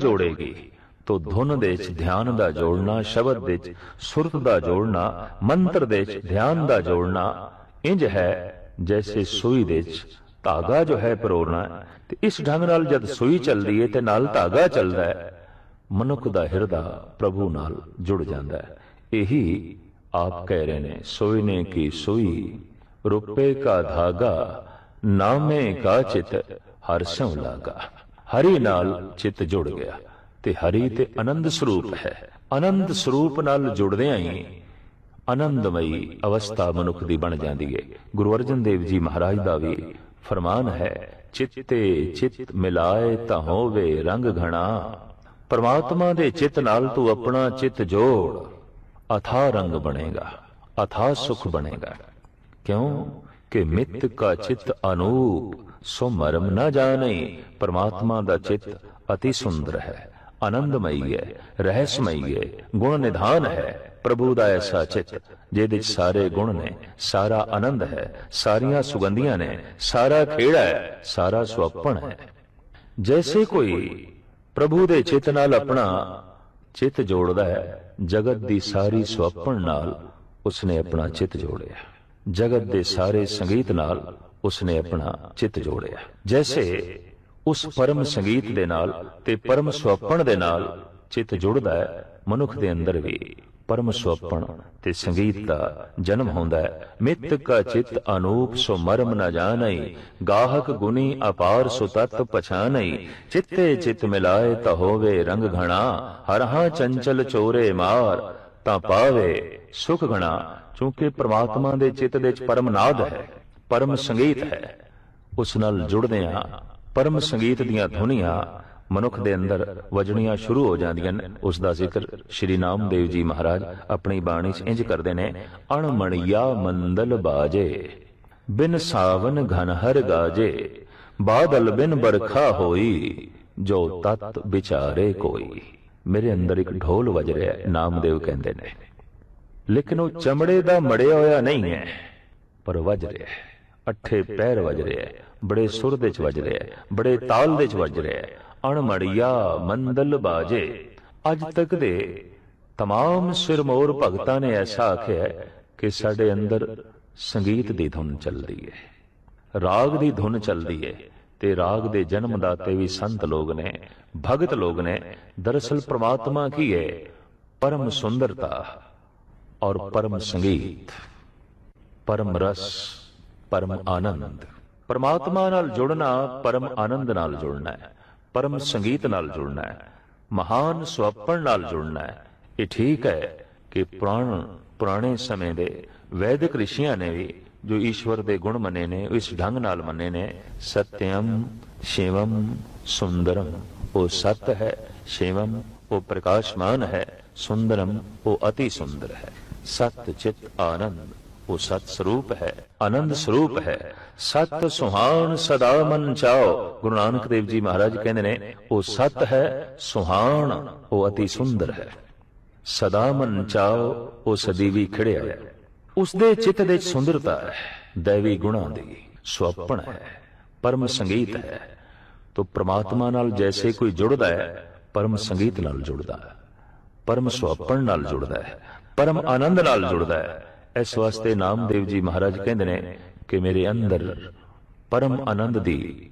ਜੋੜੇਗੀ। ਤੋ ਧੁਨ ਦੇ ਵਿੱਚ ਧਿਆਨ ਦਾ ਜੋੜਨਾ, ਸ਼ਬਦ ਦੇ ਵਿੱਚ ਸੁਰਤ ਦਾ ਜੋੜਨਾ, ਮੰਤਰ ਦੇ ਵਿੱਚ ਧਿਆਨ ਦਾ ਜੋੜਨਾ ਇੰਜ ਹੈ ਜੈਸੇ ਸੂਈ ਦੇ ਵਿੱਚ ਧਾਗਾ ਜੋ ਹੈ ਪਰੋਣਾ। ਤੇ ਇਸ ਢੰਗ ਨਾਲ ਜਦ ਸੂਈ ਚੱਲਦੀ ਹੈ ਤੇ ਨਾਲ ਧਾਗਾ ਚੱਲਦਾ ਹੈ, ਮਨੁੱਖ ਦਾ ਹਿਰਦਾ ਪ੍ਰਭੂ ਨਾਲ ਜੁੜ ਜਾਂਦਾ ਹੈ। ਇਹੀ ਆਪ ਕਹਿ ਰਹੇ ਨੇ, ਸੋਇਨੇ ਕੀ ਸੂਈ ਰੁਪਏ ਕਾ ਧਾਗਾ, ਨਾਮੇ ਕਾ ਚਿਤ ਹਰ ਸਿਉ ਲਾਗਾ। ਹਰੀ ਨਾਲ ਚਿੱਤ ਜੁੜ ਗਿਆ ਤੇ ਹਰੀ ਤੇ ਆਨੰਦ ਸਰੂਪ ਹੈ। ਆਨੰਦ ਸਰੂਪ ਨਾਲ ਜੁੜਦਿਆਂ ਹੀ ਆਨੰਦਮਈ ਅਵਸਥਾ ਮਨੁੱਖ ਦੀ ਬਣ ਜਾਂਦੀ ਹੈ। ਗੁਰੂ ਅਰਜਨ ਦੇਵ ਜੀ ਮਹਾਰਾਜ ਦਾ ਵੀ ਫਰਮਾਨ ਹੈ, ਚਿੱਤੇ ਚਿੱਤ ਮਿਲਾਏ ਤਾਂ ਹੋਵੇ ਰੰਗ ਘਣਾ। ਪਰਮਾਤਮਾ ਦੇ ਚਿੱਤ ਨਾਲ ਤੂੰ ਆਪਣਾ ਚਿੱਤ ਜੋੜ, ਅਥਾ ਰੰਗ ਬਣੇਗਾ, ਅਥਾ ਸੁਖ ਬਣੇਗਾ। ਕਿਉਂ ਕਿ ਮਿੱਤ ਕਾ ਚਿੱਤ ਅਨੂਪ, ਸੋ ਮਰਮ ਨਾ ਜਾਣੇ। ਪਰਮਾਤਮਾ ਦਾ ਚਿੱਤ ਅਤੀ ਸੁੰਦਰ ਹੈ, ਆਨੰਦਮਈ ਹੈ, ਰਹੱਸਮਈ ਹੈ, ਗੁਣ ਨਿਧਾਨ ਹੈ। ਪ੍ਰਭੂ ਦਾ ਐਸਾ ਚਿੱਤ ਜਿਹਦੇ ਚ ਸਾਰੇ ਗੁਣ ਨੇ, ਸਾਰਾ ਆਨੰਦ ਹੈ, ਸਾਰੀਆਂ ਸੁਗੰਧੀਆਂ ਨੇ, ਸਾਰਾ ਖੇੜਾ ਹੈ, ਸਾਰਾ ਸੁਅੱਪਣ ਹੈ। ਜੈਸੇ ਕੋਈ ਪ੍ਰਭੂ ਦੇ ਚਿੱਤ ਨਾਲ ਆਪਣਾ ਚਿੱਤ ਜੋੜਦਾ ਹੈ, ਜਗਤ ਦੀ ਸਾਰੀ ਸੁਅੱਪਣ ਨਾਲ ਉਸਨੇ ਆਪਣਾ ਚਿੱਤ ਜੋੜਿਆ, ਜਗਤ ਦੇ ਸਾਰੇ ਸੰਗੀਤ ਨਾਲ ਉਸਨੇ ਆਪਣਾ ਚਿੱਤ ਜੋੜਿਆ। ਜੈਸੇ ਉਸ ਪਰਮ ਸੰਗੀਤ ਦੇ ਨਾਲ ਤੇ ਪਰਮ ਸੁਅੱਪਣ ਦੇ ਨਾਲ ਚਿੱਤ ਜੁੜਦਾ ਹੈ, ਮਨੁੱਖ ਦੇ ਅੰਦਰ ਵੀ ਪਰਮ ਸੁਅੱਪਣ ਤੇ ਸੰਗੀਤ ਦਾ ਜਨਮ ਹੁੰਦਾ ਹੈ। ਮਿੱਤ ਕਾ ਚਿੱਤ ਅਨੂਪ, ਸੋ ਮਰਮ ਨਾ ਜਾਣਈ। ਗਾਹਕ ਗੁਣੀ ਅਪਾਰ, ਸੋ ਤਤ ਪਛਾਨਈ। ਚਿੱਤੇ ਚਿੱਤ ਮਿਲਾਏ ਤਾਂ ਹੋਵੇ ਰੰਗ ਘਣਾ। ਹਰਹਾ ਚੰਚਲ ਚੋਰੇ ਮਾਰ, ਤਾਂ ਪਾਵੇ ਸੁਖ ਘਣਾ। ਕਿਉਂਕਿ ਪ੍ਰਮਾਤਮਾ ਦੇ ਚਿੱਤ ਦੇ ਵਿੱਚ ਪਰਮ ਨਾਦ ਹੈ, ਪਰਮ ਸੰਗੀਤ ਹੈ। ਉਸ ਨਾਲ ਜੁੜਦੇ ਹਾਂ, ਪਰਮ ਸੰਗੀਤ ਦੀਆਂ ਧੁਨੀਆਂ ਮਨੁੱਖ ਦੇ ਅੰਦਰ ਵਜਣੀਆਂ ਸ਼ੁਰੂ ਹੋ ਜਾਂਦੀਆਂ ਨੇ। ਉਸ ਦਾ ਜ਼ਿਕਰ ਸ਼੍ਰੀ ਨਾਮਦੇਵ ਜੀ ਮਹਾਰਾਜ ਆਪਣੀ ਬਾਣੀ 'ਚ ਇੰਜ ਕਰਦੇ ਨੇ, ਅਣਮਣੀਆ ਮੰਦਲ ਬਾਜੇ, ਬਿਨ ਸਾਵਨ ਘਨ ਹਰ ਗਾਜੇ। ਬਾਦਲ ਬਿਨ ਬਰਖਾ ਹੋਈ, ਜੋ ਤਤ ਵਿਚਾਰੇ ਕੋਈ। ਮੇਰੇ ਅੰਦਰ ਇੱਕ ਢੋਲ ਵਜ ਰਿਹਾ, ਨਾਮਦੇਵ ਕਹਿੰਦੇ ਨੇ, ਲੇਕਿਨ ਉਹ ਚਮੜੇ ਦਾ ਮੜਿਆ ਹੋਇਆ ਨਹੀਂ ਹੈ, ਪਰ ਵਜ ਰਿਹਾ ਹੈ, ਅੱਠੇ ਪੈਰ ਵਜ ਰਿਹਾ ਹੈ, ਬੜੇ ਸੁਰ ਦੇ 'ਚ ਵਜ ਰਿਹਾ ਹੈ, ਬੜੇ ਤਾਲ ਦੇ 'ਚ ਵਜ ਰਿਹਾ ਹੈ। ਅਣਮੜੀਆ ਮੰਦਲ ਬਾਜੇ। ਅੱਜ ਤੱਕ ਦੇ तमाम ਸਿਰਮੌਰ ਭਗਤਾਂ ਨੇ ਐਸਾ ਆਖਿਆ ਕਿ ਸਾਡੇ ਅੰਦਰ ਸੰਗੀਤ ਦੀ ਧੁਨ ਚੱਲਦੀ ਹੈ, ਰਾਗ ਦੀ ਧੁਨ ਚੱਲਦੀ ਹੈ। ਤੇ ਰਾਗ ਦੇ ਜਨਮ ਦਾਤੇ ਵੀ ਸੰਤ ਲੋਕ ਨੇ, ਭਗਤ ਲੋਕ ਨੇ। ਦਰਅਸਲ ਪ੍ਰਮਾਤਮਾ ਕੀ ਹੈ? ਪਰਮ ਸੁੰਦਰਤਾ ਔਰ ਪਰਮ ਸੰਗੀਤ, ਪਰਮ ਰਸ, ਪਰਮ ਆਨੰਦ। ਪਰਮਾਤਮਾ ਨਾਲ ਜੁੜਨਾ ਪਰਮ ਆਨੰਦ ਨਾਲ ਜੁੜਨਾ ਹੈ, ਪਰਮ ਸੰਗੀਤ ਨਾਲ ਜੁੜਨਾ ਹੈ, ਮਹਾਨ ਸੁਅੱਪਣ ਨਾਲ ਜੁੜਨਾ ਹੈ। ਇਹ ਠੀਕ ਹੈ ਕਿ ਪੁਰਾਣੇ ਸਮੇਂ ਦੇ ਵੈਦਿਕ ਰਿਸ਼ੀਆਂ ਨੇ ਵੀ ਜੋ ਈਸ਼ਵਰ ਦੇ ਗੁਣ ਮੰਨੇ ਨੇ, ਇਸ ਢੰਗ ਨਾਲ ਮੰਨੇ ਨੇ। ਸਤਿਅਮ ਸ਼ਿਵਮ ਸੁੰਦਰਮ, ਉਹ ਸਤ ਹੈ, ਸ਼ਿਵਮ ਉਹ ਪ੍ਰਕਾਸ਼ਮਾਨ ਹੈ, ਸੁੰਦਰਮ ਉਹ ਅਤੀ ਸੁੰਦਰ ਹੈ। ਸਤ ਚਿਤ ਆਨੰਦ ਉਹ ਸਤ ਸਰੂਪ ਹੈ, ਆਨੰਦ ਸਰੂਪ ਹੈ। ਸਤ ਸੁਹਾਣ ਸਦਾ ਮਨ ਚਾਓ। ਗੁਰੂ ਨਾਨਕ ਦੇਵ ਜੀ ਮਹਾਰਾਜ ਕਹਿੰਦੇ ਨੇ, ਉਹ ਸਤ ਹੈ, ਸੁਹਾਣ ਉਹ ਅਤੀ ਸੁੰਦਰ ਹੈ। ਸਦਾ ਮਨ ਚਾਓ ਉਹ ਸਦੀ ਵੀ ਖਿੜਿਆ ਹੈ। ਉਸਦੇ ਚਿੱਤ ਦੇ ਸੁੰਦਰਤਾ ਹੈ, ਦੈਵੀ ਗੁਣਾਂ ਦੀ ਸੁਅੱਪਣ ਹੈ, ਪਰਮ ਸੰਗੀਤ ਹੈ। ਤੋ ਪ੍ਰਮਾਤਮਾ ਨਾਲ ਜੈਸੇ ਕੋਈ ਜੁੜਦਾ ਹੈ, ਪਰਮ ਸੰਗੀਤ ਨਾਲ ਜੁੜਦਾ ਹੈ, ਪਰਮ ਸੁਅੱਪਣ ਨਾਲ ਜੁੜਦਾ ਹੈ, ਪਰਮ ਆਨੰਦ ਨਾਲ ਜੁੜਦਾ ਹੈ। ਇਸ ਵਾਸਤੇ ਨਾਮਦੇਵ ਜੀ ਮਹਾਰਾਜ ਕਹਿੰਦੇ ਨੇ ਕਿ ਮੇਰੇ ਅੰਦਰ ਪਰਮ ਆਨੰਦ ਦੀ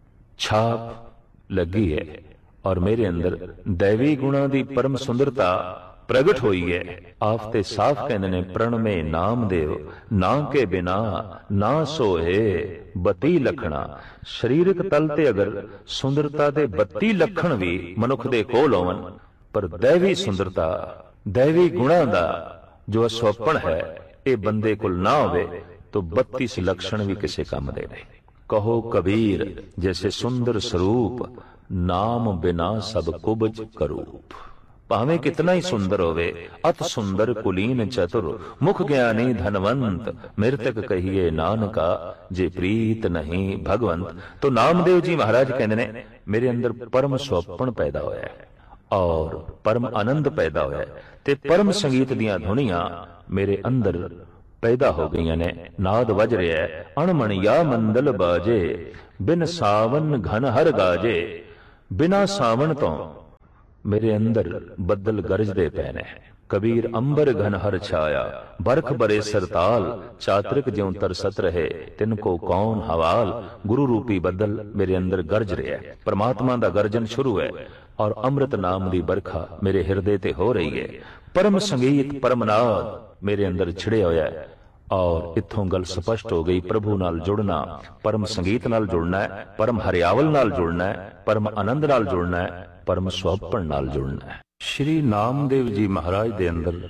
ਛਾਪ ਲੱਗੀ ਹੈ ਔਰ ਮੇਰੇ ਅੰਦਰ ਦੈਵੀ ਗੁਣਾਂ ਦੀ ਪਰਮ ਸੁੰਦਰਤਾ ਪ੍ਰਗਟ ਹੋਈ ਹੈ। ਆਪ ਤੇ ਸਾਫ਼ ਕਹਿੰਦੇ ਨੇ, ਪ੍ਰਣਮੇ ਨਾਮਦੇਵ ਨਾ ਕੇ ਬਿਨਾ ਨਾ ਸੋਏ ਬਤੀ ਲਖਣਾ। ਸਰੀਰਕ ਤਲ ਤੇ ਅਗਰ ਸੁੰਦਰਤਾ ਦੇ 32 ਲੱਖਣ ਵੀ ਮਨੁੱਖ ਦੇ ਕੋਲ ਹੋਵਨ, ਪਰ ਦੈਵੀ ਸੁੰਦਰਤਾ, ਦੈਵੀ ਗੁਣਾਂ ਦਾ ਜੋ ਅਸਵੱਪਣ ਹੈ, ਇਹ ਬੰਦੇ ਕੋਲ ਨਾ ਹੋਵੇ तो 32 लक्षण भी किसे काम दे नहीं। कहो कबीर जैसे सुंदर स्वरूप, नाम बिना सब कुबज करूप। भावे कितना ही सुंदर होवे, अत सुंदर कुलीन चतुर, मुख ज्ञानी धनवंत, मृतक कहिए नानका जे प्रीत नहीं भगवंत। तो नामदेव जी महाराज कहते ने, मेरे अंदर परम स्वप्न पैदा होया है और परम आनंद पैदा होया है, ते परम संगीत दियां धुनियां मेरे अंदर पैदा हो गई ने। नाद वज रहा है, अणमणिया मंदल बाजे, बिन सावन घन हर गाजे। बिना सावन तो ਮੇਰੇ ਅੰਦਰ ਬੱਦਲ ਗਰਜਦੇ ਪਏ ਨੇ। ਕਬੀਰ ਅੰਬਰ ਘਨ ਹਰ ਛਾਇਆ, ਬਰਖ ਬਰੇ ਸਰਤਾਲ, ਚਾਤਰਿਕ ਜਿਉ ਤਰਸਤ ਰਹੇ, ਤਿਨ ਕੋ ਕੌਣ ਹਵਾਲ। ਗੁਰੂ ਰੂਪੀ ਬੱਦਲ ਮੇਰੇ ਅੰਦਰ ਗਰਜ ਰਿਹਾ ਹੈ, ਪਰਮਾਤਮਾ ਦਾ ਗਰਜਨ ਸ਼ੁਰੂ ਹੈ ਔਰ ਅੰਮ੍ਰਿਤ ਨਾਮ ਦੀ ਬਰਖਾ ਮੇਰੇ ਹਿਰਦੇ ਤੇ ਹੋ ਰਹੀ ਹੈ। ਪਰਮ ਸੰਗੀਤ ਪਰਮ ਨਾਦ ਮੇਰੇ ਅੰਦਰ ਛਿੜਿਆ ਹੋਇਆ ਹੈ ਔਰ ਇੱਥੋਂ ਗੱਲ ਸਪਸ਼ਟ ਹੋ ਗਈ, ਪ੍ਰਭੂ ਨਾਲ ਜੁੜਨਾ, ਪਰਮ ਸੰਗੀਤ ਨਾਲ ਜੁੜਨਾ ਹੈ, ਪਰਮ ਹਰਿਆਵਲ ਨਾਲ ਜੁੜਨਾ ਹੈ, ਪਰਮ ਆਨੰਦ ਨਾਲ ਜੁੜਨਾ ਹੈ, ਪਰਮ ਸੁਹੱਪਣ ਨਾਲ ਜੁੜਨਾ ਹੈ। ਸ਼੍ਰੀ ਨਾਮਦੇਵ ਜੀ ਮਹਾਰਾਜ ਦੇ ਅੰਦਰ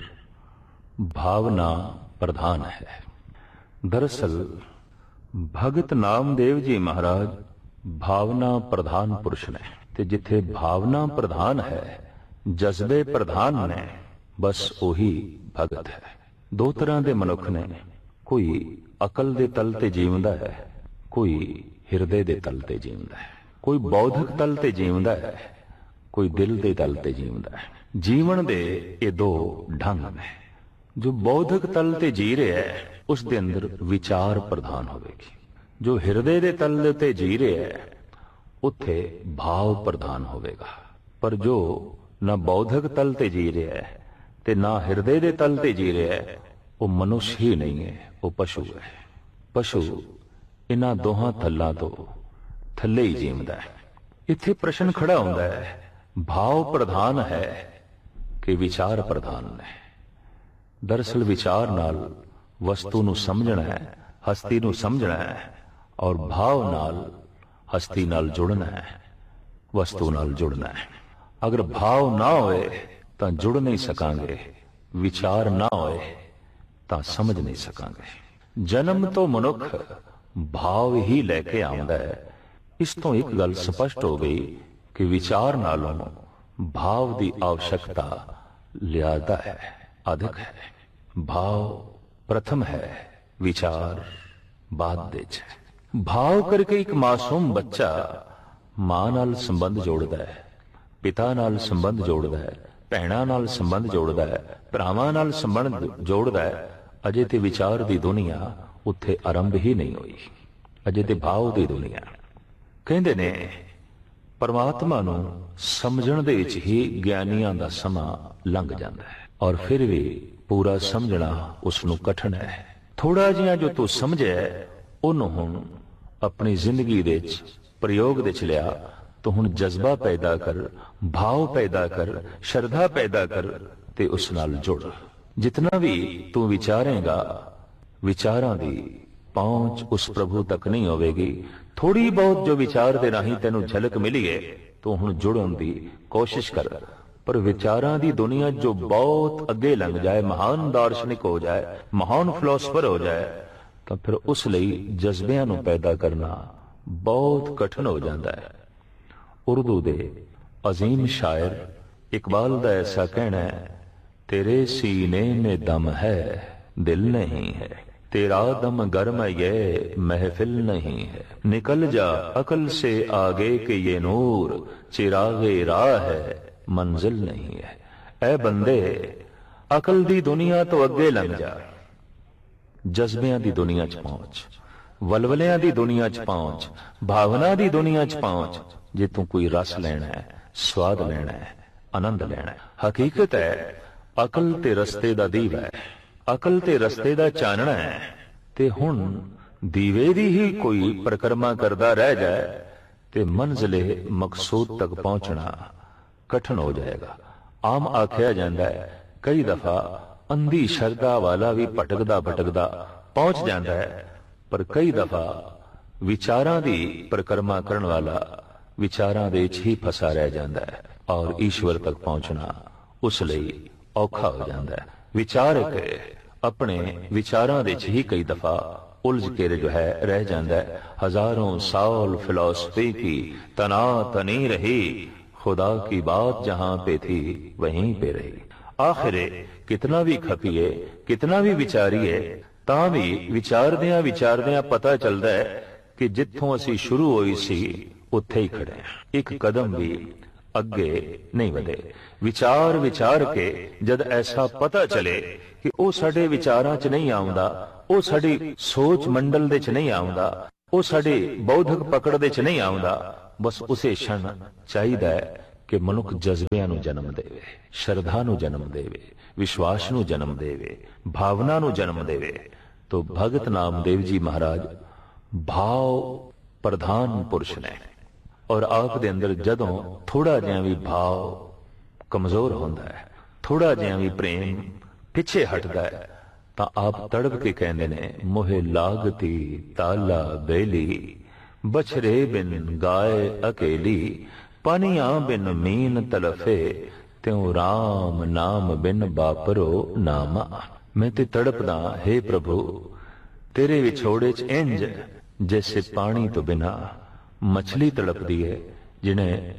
ਭਾਵਨਾ ਪ੍ਰਧਾਨ ਹੈ। ਦਰਅਸਲ ਭਗਤ ਨਾਮਦੇਵ ਜੀ ਮਹਾਰਾਜ ਭਾਵਨਾ ਪ੍ਰਧਾਨ ਪੁਰਸ਼ ਨੇ, ਤੇ ਜਿੱਥੇ ਭਾਵਨਾ ਪ੍ਰਧਾਨ ਹੈ, ਜਜ਼ਬੇ ਪ੍ਰਧਾਨ ਨੇ, ਬਸ ਉਹੀ ਭਗਤ ਹੈ। ਦੋ ਤਰ੍ਹਾਂ ਦੇ ਮਨੁੱਖ ਨੇ, ਕੋਈ ਅਕਲ ਦੇ ਤਲ ਤੇ ਜੀਵਦਾ ਹੈ, ਕੋਈ ਹਿਰਦੇ ਦੇ ਤਲ ਤੇ ਜੀਵਦਾ ਹੈ। ਕੋਈ ਬੌਧਿਕ ਤਲ ਤੇ ਜੀਵਦਾ ਹੈ, ਕੋਈ ਦਿਲ ਦੇ ਤਲ ਤੇ ਜੀਵਦਾ ਹੈ। ਜੀਵਨ ਦੇ ਇਹ ਦੋ ਢੰਗ ਨੇ। ਜੋ ਬੌਧਿਕ ਤਲ ਤੇ ਜੀ ਰਿਹਾ ਹੈ, ਉਸ ਦੇ ਅੰਦਰ ਵਿਚਾਰ ਪ੍ਰਧਾਨ ਹੋਵੇਗੀ। ਜੋ ਹਿਰਦੇ ਦੇ ਤਲ ਦੇ ਉੱਤੇ ਜੀ ਰਿਹਾ ਹੈ, ਉੱਥੇ ਭਾਵ ਪ੍ਰਧਾਨ ਹੋਵੇਗਾ। ਪਰ ਜੋ ਨਾ ਬੌਧਿਕ ਤਲ ਤੇ ਜੀ ਰਿਹਾ ਹੈ ਤੇ ਨਾ ਹਿਰਦੇ ਦੇ ਤਲ ਤੇ ਜੀ ਰਿਹਾ ਹੈ, ਉਹ ਮਨੁੱਖ ਹੀ ਨਹੀਂ ਹੈ, ਉਹ ਪਸ਼ੂ ਹੈ। ਪਸ਼ੂ ਇਹਨਾਂ ਦੋਹਾਂ ਤਲਾਂ ਤੋਂ ਥੱਲੇ ਹੀ ਜੀਵਦਾ ਹੈ। ਇੱਥੇ ਪ੍ਰਸ਼ਨ ਖੜਾ ਹੁੰਦਾ ਹੈ, ਭਾਵ ਪ੍ਰਧਾਨ ਹੈ ਕਿ ਵਿਚਾਰ ਪ੍ਰਧਾਨ ਹੈ। ਦਰਅਸਲ ਵਿਚਾਰ ਨਾਲ ਵਸਤੂ ਨੂੰ ਸਮਝਣਾ ਹੈ, ਹਸਤੀ ਨੂੰ ਸਮਝਣਾ ਹੈ, ਔਰ ਭਾਵ ਨਾਲ ਹਸਤੀ ਨਾਲ ਜੁੜਨਾ ਹੈ, ਵਸਤੂ ਨਾਲ ਜੁੜਨਾ ਹੈ। ਅਗਰ ਭਾਵ ਨਾ ਹੋਏ ਤਾਂ ਜੁੜ ਨਹੀਂ ਸਕਾਂਗੇ, ਵਿਚਾਰ ਨਾ ਹੋਏ ਤਾਂ ਸਮਝ ਨਹੀਂ ਸਕਾਂਗੇ। ਜਨਮ ਤੋਂ ਮਨੁੱਖ ਭਾਵ ਹੀ ਲੈ ਕੇ ਆਉਂਦਾ ਹੈ। ਇਸ ਤੋਂ ਇੱਕ ਗੱਲ ਸਪਸ਼ਟ ਹੋ ਗਈ ਕਿ ਵਿਚਾਰ ਨਾਲੋਂ ਭਾਵ ਦੀ आवश्यकता ਜ਼ਿਆਦਾ ਹੈ, ਅਧਿਕ ਹੈ। ਭਾਵ ਪ੍ਰਥਮ ਹੈ, ਵਿਚਾਰ ਬਾਅਦ ਵਿੱਚ ਹੈ। ਭਾਵ ਕਰਕੇ ਇੱਕ ਮਾਸੂਮ ਬੱਚਾ ਮਾਂ ਨਾਲ ਸੰਬੰਧ ਜੋੜਦਾ ਹੈ, ਪਿਤਾ ਨਾਲ ਸੰਬੰਧ ਜੋੜਦਾ ਹੈ, ਭੈਣਾਂ ਨਾਲ ਸੰਬੰਧ ਜੋੜਦਾ ਹੈ, ਭਰਾਵਾਂ ਨਾਲ ਸੰਬੰਧ ਜੋੜਦਾ ਹੈ। ਅਜੇ ਤੇ ਵਿਚਾਰ ਦੀ ਦੁਨੀਆ ਉੱਥੇ ਆਰੰਭ ਹੀ ਨਹੀਂ ਹੋਈ, ਅਜੇ ਤੇ ਭਾਵ ਦੀ ਦੁਨੀਆ। ਕਹਿੰਦੇ ਨੇ ਪਰਮਾਤਮਾ ਨੂੰ ਸਮਝਣ ਦੇ ਵਿੱਚ ਹੀ ਗਿਆਨੀਆਂ ਦਾ ਸਮਾਂ ਲੰਘ ਜਾਂਦਾ ਹੈ, ਔਰ ਫਿਰ ਵੀ ਪੂਰਾ ਸਮਝਣਾ ਉਸ ਨੂੰ ਕਠਿਨ ਹੈ। ਥੋੜਾ ਜਿਹਾ ਜੋ ਤੂੰ ਸਮਝਿਆ ਉਹਨੂੰ ਹੁਣ ਆਪਣੀ ਜ਼ਿੰਦਗੀ ਦੇ ਵਿੱਚ ਪ੍ਰਯੋਗ ਦੇ ਚ ਲਿਆ। ਤੂੰ ਹੁਣ ਜਜ਼ਬਾ ਪੈਦਾ ਕਰ, ਭਾਵ ਪੈਦਾ ਕਰ, ਸ਼ਰਧਾ ਪੈਦਾ ਕਰ ਤੇ ਉਸ ਨਾਲ ਜੁੜ। ਜਿਤਨਾ ਵੀ ਤੂੰ ਵਿਚਾਰੇਗਾ, ਵਿਚਾਰਾਂ ਦੀ ਪਹੁੰਚ ਉਸ ਪ੍ਰਭੂ ਤੱਕ ਨਹੀਂ ਹੋਵੇਗੀ। ਥੋੜੀ ਬਹੁਤ ਜੋ ਵਿਚਾਰ ਦੇ ਰਾਹੀਂ ਤੈਨੂੰ ਝਲਕ ਮਿਲੀ ਹੈ, ਤੂੰ ਹੁਣ ਜੁੜਨ ਦੀ ਕੋਸ਼ਿਸ਼ ਕਰ। ਪਰ ਵਿਚਾਰਾਂ ਦੀ ਦੁਨੀਆ ਜੋ ਬਹੁਤ ਅੱਗੇ ਲੰਘ ਜਾਏ, ਮਹਾਨ ਦਾਰਸ਼ਨਿਕ ਹੋ ਜਾਏ, ਮਹਾਨ ਫਿਲਾਸਫਰ ਹੋ ਜਾਏ, ਤਾਂ ਫਿਰ ਉਸ ਲਈ ਜਜ਼ਬਿਆਂ ਨੂੰ ਪੈਦਾ ਕਰਨਾ ਬਹੁਤ ਕਠਿਨ ਹੋ ਜਾਂਦਾ ਹੈ। ਉਰਦੂ ਦੇ ਅਜ਼ੀਮ ਸ਼ਾਇਰ ਇਕਬਾਲ ਦਾ ਐਸਾ ਕਹਿਣਾ ਹੈ, ਤੇਰੇ ਸੀਨੇ ਮੇਂ ਦਮ ਹੈ ਦਿਲ ਨਹੀਂ ਹੈ, तेरा दम गर्म ये महफिल नहीं है, निकल जा अकल से आगे के ये नूर, चिरागे राह है मंजिल नहीं है। ऐ बंदे अकल दी दुनिया तो अगे लंघ जा, जज्बियां दी दुनिया च पहुंच, वलवलियां दी दुनिया च पहुंच, भावना दी दुनिया च पहुंच। जे तू कोई रस लेना है, स्वाद लेना है, आनंद लेना है। हकीकत है अकल ते रस्ते दा दीवा है, अकल ते रस्ते दा चानना है। ते हुण दीवे दी ही कोई परिक्रमा करदा रह जाए ते मंजिले मकसूद तक पहुंचना कठिन हो जाएगा। आम आख्या जाता है कई दफा अंधी शरदा वाला भी भटकदा भटकदा पहुंच जाता है, पर कई दफा विचारां दी परिक्रमा करन वाला विचारां दे विच ही फसा रह जाता है और ईश्वर तक पहुंचना उस लई औखा हो जाता है। विचारक अपने विचारां दे च ही कई दफा उलझ के जो है रह जाता है। हजारों साल फिलॉसफी की तना तनी रही, खुदा की बात जहां पे थी वहीं पे रही। आखिर कितना भी खपीए, कितना भी विचारीए, तां भी विचारदियां विचारदियां पता चलता है कि जिथों असी शुरू होई सी उत्थे ही खड़े हैं, एक कदम भी अगे नहीं बढ़े। विचार विचार के जद ऐसा पता चले कि ਉਹ ਸਾਡੇ ਵਿਚਾਰਾਂ 'ਚ ਨਹੀਂ ਆਉਂਦਾ, ਉਹ ਸਾਡੀ ਸੋਚ ਮੰਡਲ ਦੇ 'ਚ ਨਹੀਂ ਆਉਂਦਾ, ਉਹ ਸਾਡੇ ਬੌਧਿਕ ਪਕੜ ਦੇ 'ਚ ਨਹੀਂ ਆਉਂਦਾ, ਬਸ ਉਸੇ ਛਣ ਚਾਹੀਦਾ ਹੈ ਕਿ ਮਨੁੱਖ ਜਜ਼ਬਿਆਂ ਨੂੰ ਜਨਮ ਦੇਵੇ, ਸ਼ਰਧਾ ਨੂੰ ਜਨਮ ਦੇਵੇ, ਵਿਸ਼ਵਾਸ ਨੂੰ ਜਨਮ ਦੇਵੇ, ਭਾਵਨਾ ਨੂੰ ਜਨਮ ਦੇਵੇ। ਤੋ ਭਗਤ ਨਾਮਦੇਵ ਜੀ ਮਹਾਰਾਜ ਭਾਵ ਪ੍ਰਧਾਨ ਪੁਰਸ਼ ਨੇ, ਔਰ ਆਪ ਦੇ ਅੰਦਰ ਜਦੋਂ ਥੋੜਾ ਜਿਹਾ ਵੀ ਭਾਵ ਕਮਜ਼ੋਰ ਹੁੰਦਾ ਹੈ, ਥੋੜਾ ਜਿਹਾ ਵੀ ਪ੍ਰੇਮ ਪਿੱਛੇ ਹਟਦਾ ਹੈ, ਤਾਂ ਆਪ ਤੜਪ ਕੇ ਕਹਿੰਦੇ ਨੇ, ਮੋਹਿ ਲਾਗਤੀ ਤਾਲਾ ਬੇਲੀ, ਬਛਰੇ ਬਿਨ ਗਾਏ ਅਕੇਲੀ, ਪਾਨੀਆਂ ਬਿਨ ਮੀਨ ਤਲਫੇ, ਤਿਉ ਰਾਮ ਨਾਮ ਬਿਨ ਬਾਪਰੋ ਨਾਮਾ। ਮੈਂ ਤੇ ਤੜਪਦਾ, हे ਪ੍ਰਭੂ, ਤੇਰੇ ਵਿਛੋੜੇ ਚ ਇੰਜ ਜੈਸੇ ਪਾਣੀ ਤੋਂ ਬਿਨਾ ਮਛਲੀ ਤੜਪਦੀ ਹੈ, ਜਿਹਨੇ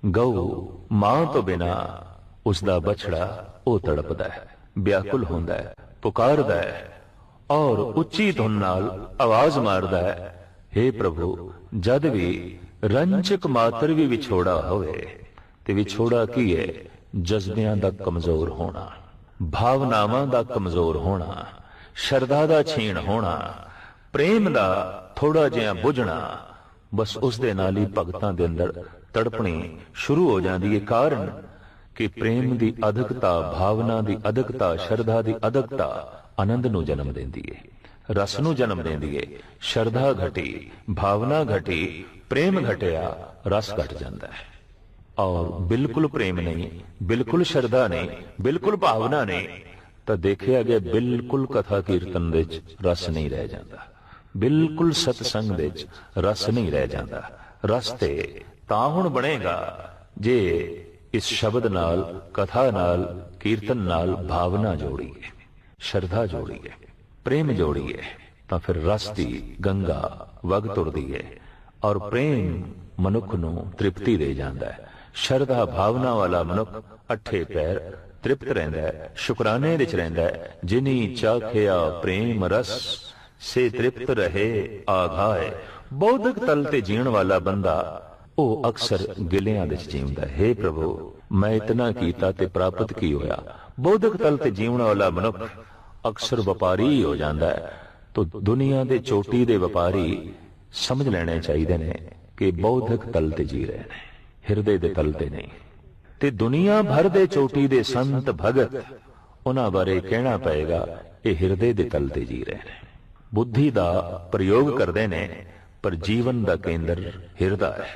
ਗਊ ਮਾਂ ਤੋਂ ਬਿਨਾ ਉਸਦਾ ਬਛੜਾ ਉਹ ਤੜਪਦਾ ਹੈ, ਵਿਆਕੁਲ ਹੁੰਦਾ ਹੈ, ਪੁਕਾਰਦਾ ਹੈ ਔਰ ਉੱਚੀ ਧੁਨ ਨਾਲ ਆਵਾਜ਼ ਮਾਰਦਾ ਹੈ, हे ਪ੍ਰਭੂ, ਜਦ ਵੀ ਰੰਚਕ ਮਾਤਰ ਵੀ ਵਿਛੋੜਾ ਹੋਵੇ, ਤੇ ਵਿਛੋੜਾ ਕੀ ਹੈ? ਜਜ਼ਬਿਆਂ ਦਾ ਕਮਜ਼ੋਰ ਹੋਣਾ, ਭਾਵਨਾਵਾਂ ਦਾ ਕਮਜ਼ੋਰ ਹੋਣਾ, ਸ਼ਰਧਾ ਦਾ ਛੀਣ ਹੋਣਾ, ਪ੍ਰੇਮ ਦਾ ਥੋੜਾ ਜਿਹਾ ਬੁਝਣਾ, ਬਸ ਉਸ ਦੇ ਨਾਲ ਹੀ ਭਗਤਾਂ ਦੇ ਅੰਦਰ ਤੜਪਣੀ ਸ਼ੁਰੂ ਹੋ ਜਾਂਦੀ ਹੈ। ਕਾਰਨ ਕਿ ਪ੍ਰੇਮ ਦੀ ਅਧਿਕਤਾ, ਭਾਵਨਾ ਦੀ ਅਧਿਕਤਾ, ਸ਼ਰਧਾ ਦੀ ਅਧਿਕਤਾ ਆਨੰਦ ਨੂੰ ਜਨਮ ਦਿੰਦੀ ਹੈ, ਰਸ ਨੂੰ ਜਨਮ ਦਿੰਦੀ ਹੈ। ਸ਼ਰਧਾ ਘਟੀ, ਭਾਵਨਾ ਘਟੀ, ਪ੍ਰੇਮ ਘਟਿਆ, ਰਸ ਘਟ ਜਾਂਦਾ ਹੈ। ਔਰ ਬਿਲਕੁਲ ਪ੍ਰੇਮ ਨਹੀਂ, ਬਿਲਕੁਲ ਸ਼ਰਧਾ ਨਹੀਂ, ਬਿਲਕੁਲ ਭਾਵਨਾ ਨਹੀਂ, ਤਾਂ ਦੇਖਿਆ ਗਿਆ ਬਿਲਕੁਲ ਕਥਾ ਕੀਰਤਨ ਦੇ ਵਿੱਚ ਰਸ ਨਹੀਂ ਰਹਿ ਜਾਂਦਾ, ਬਿਲਕੁਲ ਸਤਸੰਗ ਦੇ ਵਿੱਚ ਰਸ ਨਹੀਂ ਰਹਿ ਜਾਂਦਾ। ਰਸ ਤੇ ਤਾਂ ਹੁਣ ਬਣੇਗਾ ਜੇ ਇਸ ਸ਼ਬਦ ਨਾਲ, ਕਥਾ ਨਾਲ, ਕੀਰਤਨ ਨਾਲ ਭਾਵਨਾ ਜੋੜੀਏ, ਸ਼ਰਧਾ ਜੋੜੀਏ, ਪ੍ਰੇਮ ਜੋੜੀਏ, ਤਾਂ ਫਿਰ ਰਸ ਦੀ ਗੰਗਾ ਵਗ ਤੁਰਦੀ ਹੈ ਔਰ ਪ੍ਰੇਮ ਮਨੁੱਖ ਨੂੰ ਤ੍ਰਿਪਤੀ ਦੇ ਜਾਂਦਾ ਹੈ। ਸ਼ਰਧਾ ਭਾਵਨਾ ਵਾਲਾ ਮਨੁੱਖ ਅੱਠੇ ਪੈਰ ਤ੍ਰਿਪਤ ਰਹਿੰਦਾ ਹੈ, ਸ਼ੁਕਰਾਨੇ ਵਿੱਚ ਰਹਿੰਦਾ ਹੈ। ਜਿਨੀ ਚਾਖਿਆ ਪ੍ਰੇਮ ਰਸ, ਸੇ ਤ੍ਰਿਪਤ ਰਹੇ ਆਘਾਏ। ਬੌਧਿਕ ਤਲ ਤੇ ਜੀਣ ਵਾਲਾ ਬੰਦਾ ਉਹ ਅਕਸਰ ਗਿਲਿਆਂ ਵਿੱਚ ਜੀਉਂਦਾ ਹੈ। हे ਪ੍ਰਭੂ, ਮੈਂ ਇਤਨਾ ਕੀਤਾ ਤੇ ਪ੍ਰਾਪਤ ਕੀ ਹੋਇਆ? ਬੌਧਿਕ ਤਲ ਤੇ ਜੀਉਣ ਵਾਲਾ ਮਨੁੱਖ ਅਕਸਰ ਵਪਾਰੀ ਹੋ ਜਾਂਦਾ ਹੈ। ਤੋ ਦੁਨੀਆ ਦੇ ਚੋਟੀ ਦੇ ਵਪਾਰੀ ਸਮਝ ਲੈਣੇ ਚਾਹੀਦੇ ਨੇ ਕਿ ਬੌਧਿਕ ਤਲ ਤੇ ਜੀ ਰਹੇ ਨੇ, ਹਿਰਦੇ ਦੇ ਤਲ ਤੇ ਨਹੀਂ। ਤੇ ਦੁਨੀਆ ਭਰ ਦੇ ਚੋਟੀ ਦੇ ਸੰਤ ਭਗਤ, ਉਹਨਾਂ ਬਾਰੇ ਕਹਿਣਾ ਪਏਗਾ ਇਹ ਹਿਰਦੇ ਦੇ ਤਲ ਤੇ ਜੀ ਰਹੇ ਨੇ, ਬੁੱਧੀ ਦਾ ਪ੍ਰਯੋਗ ਕਰਦੇ ਨੇ, ਪਰ ਜੀਵਨ ਦਾ ਕੇਂਦਰ ਹਿਰਦਾ ਹੈ।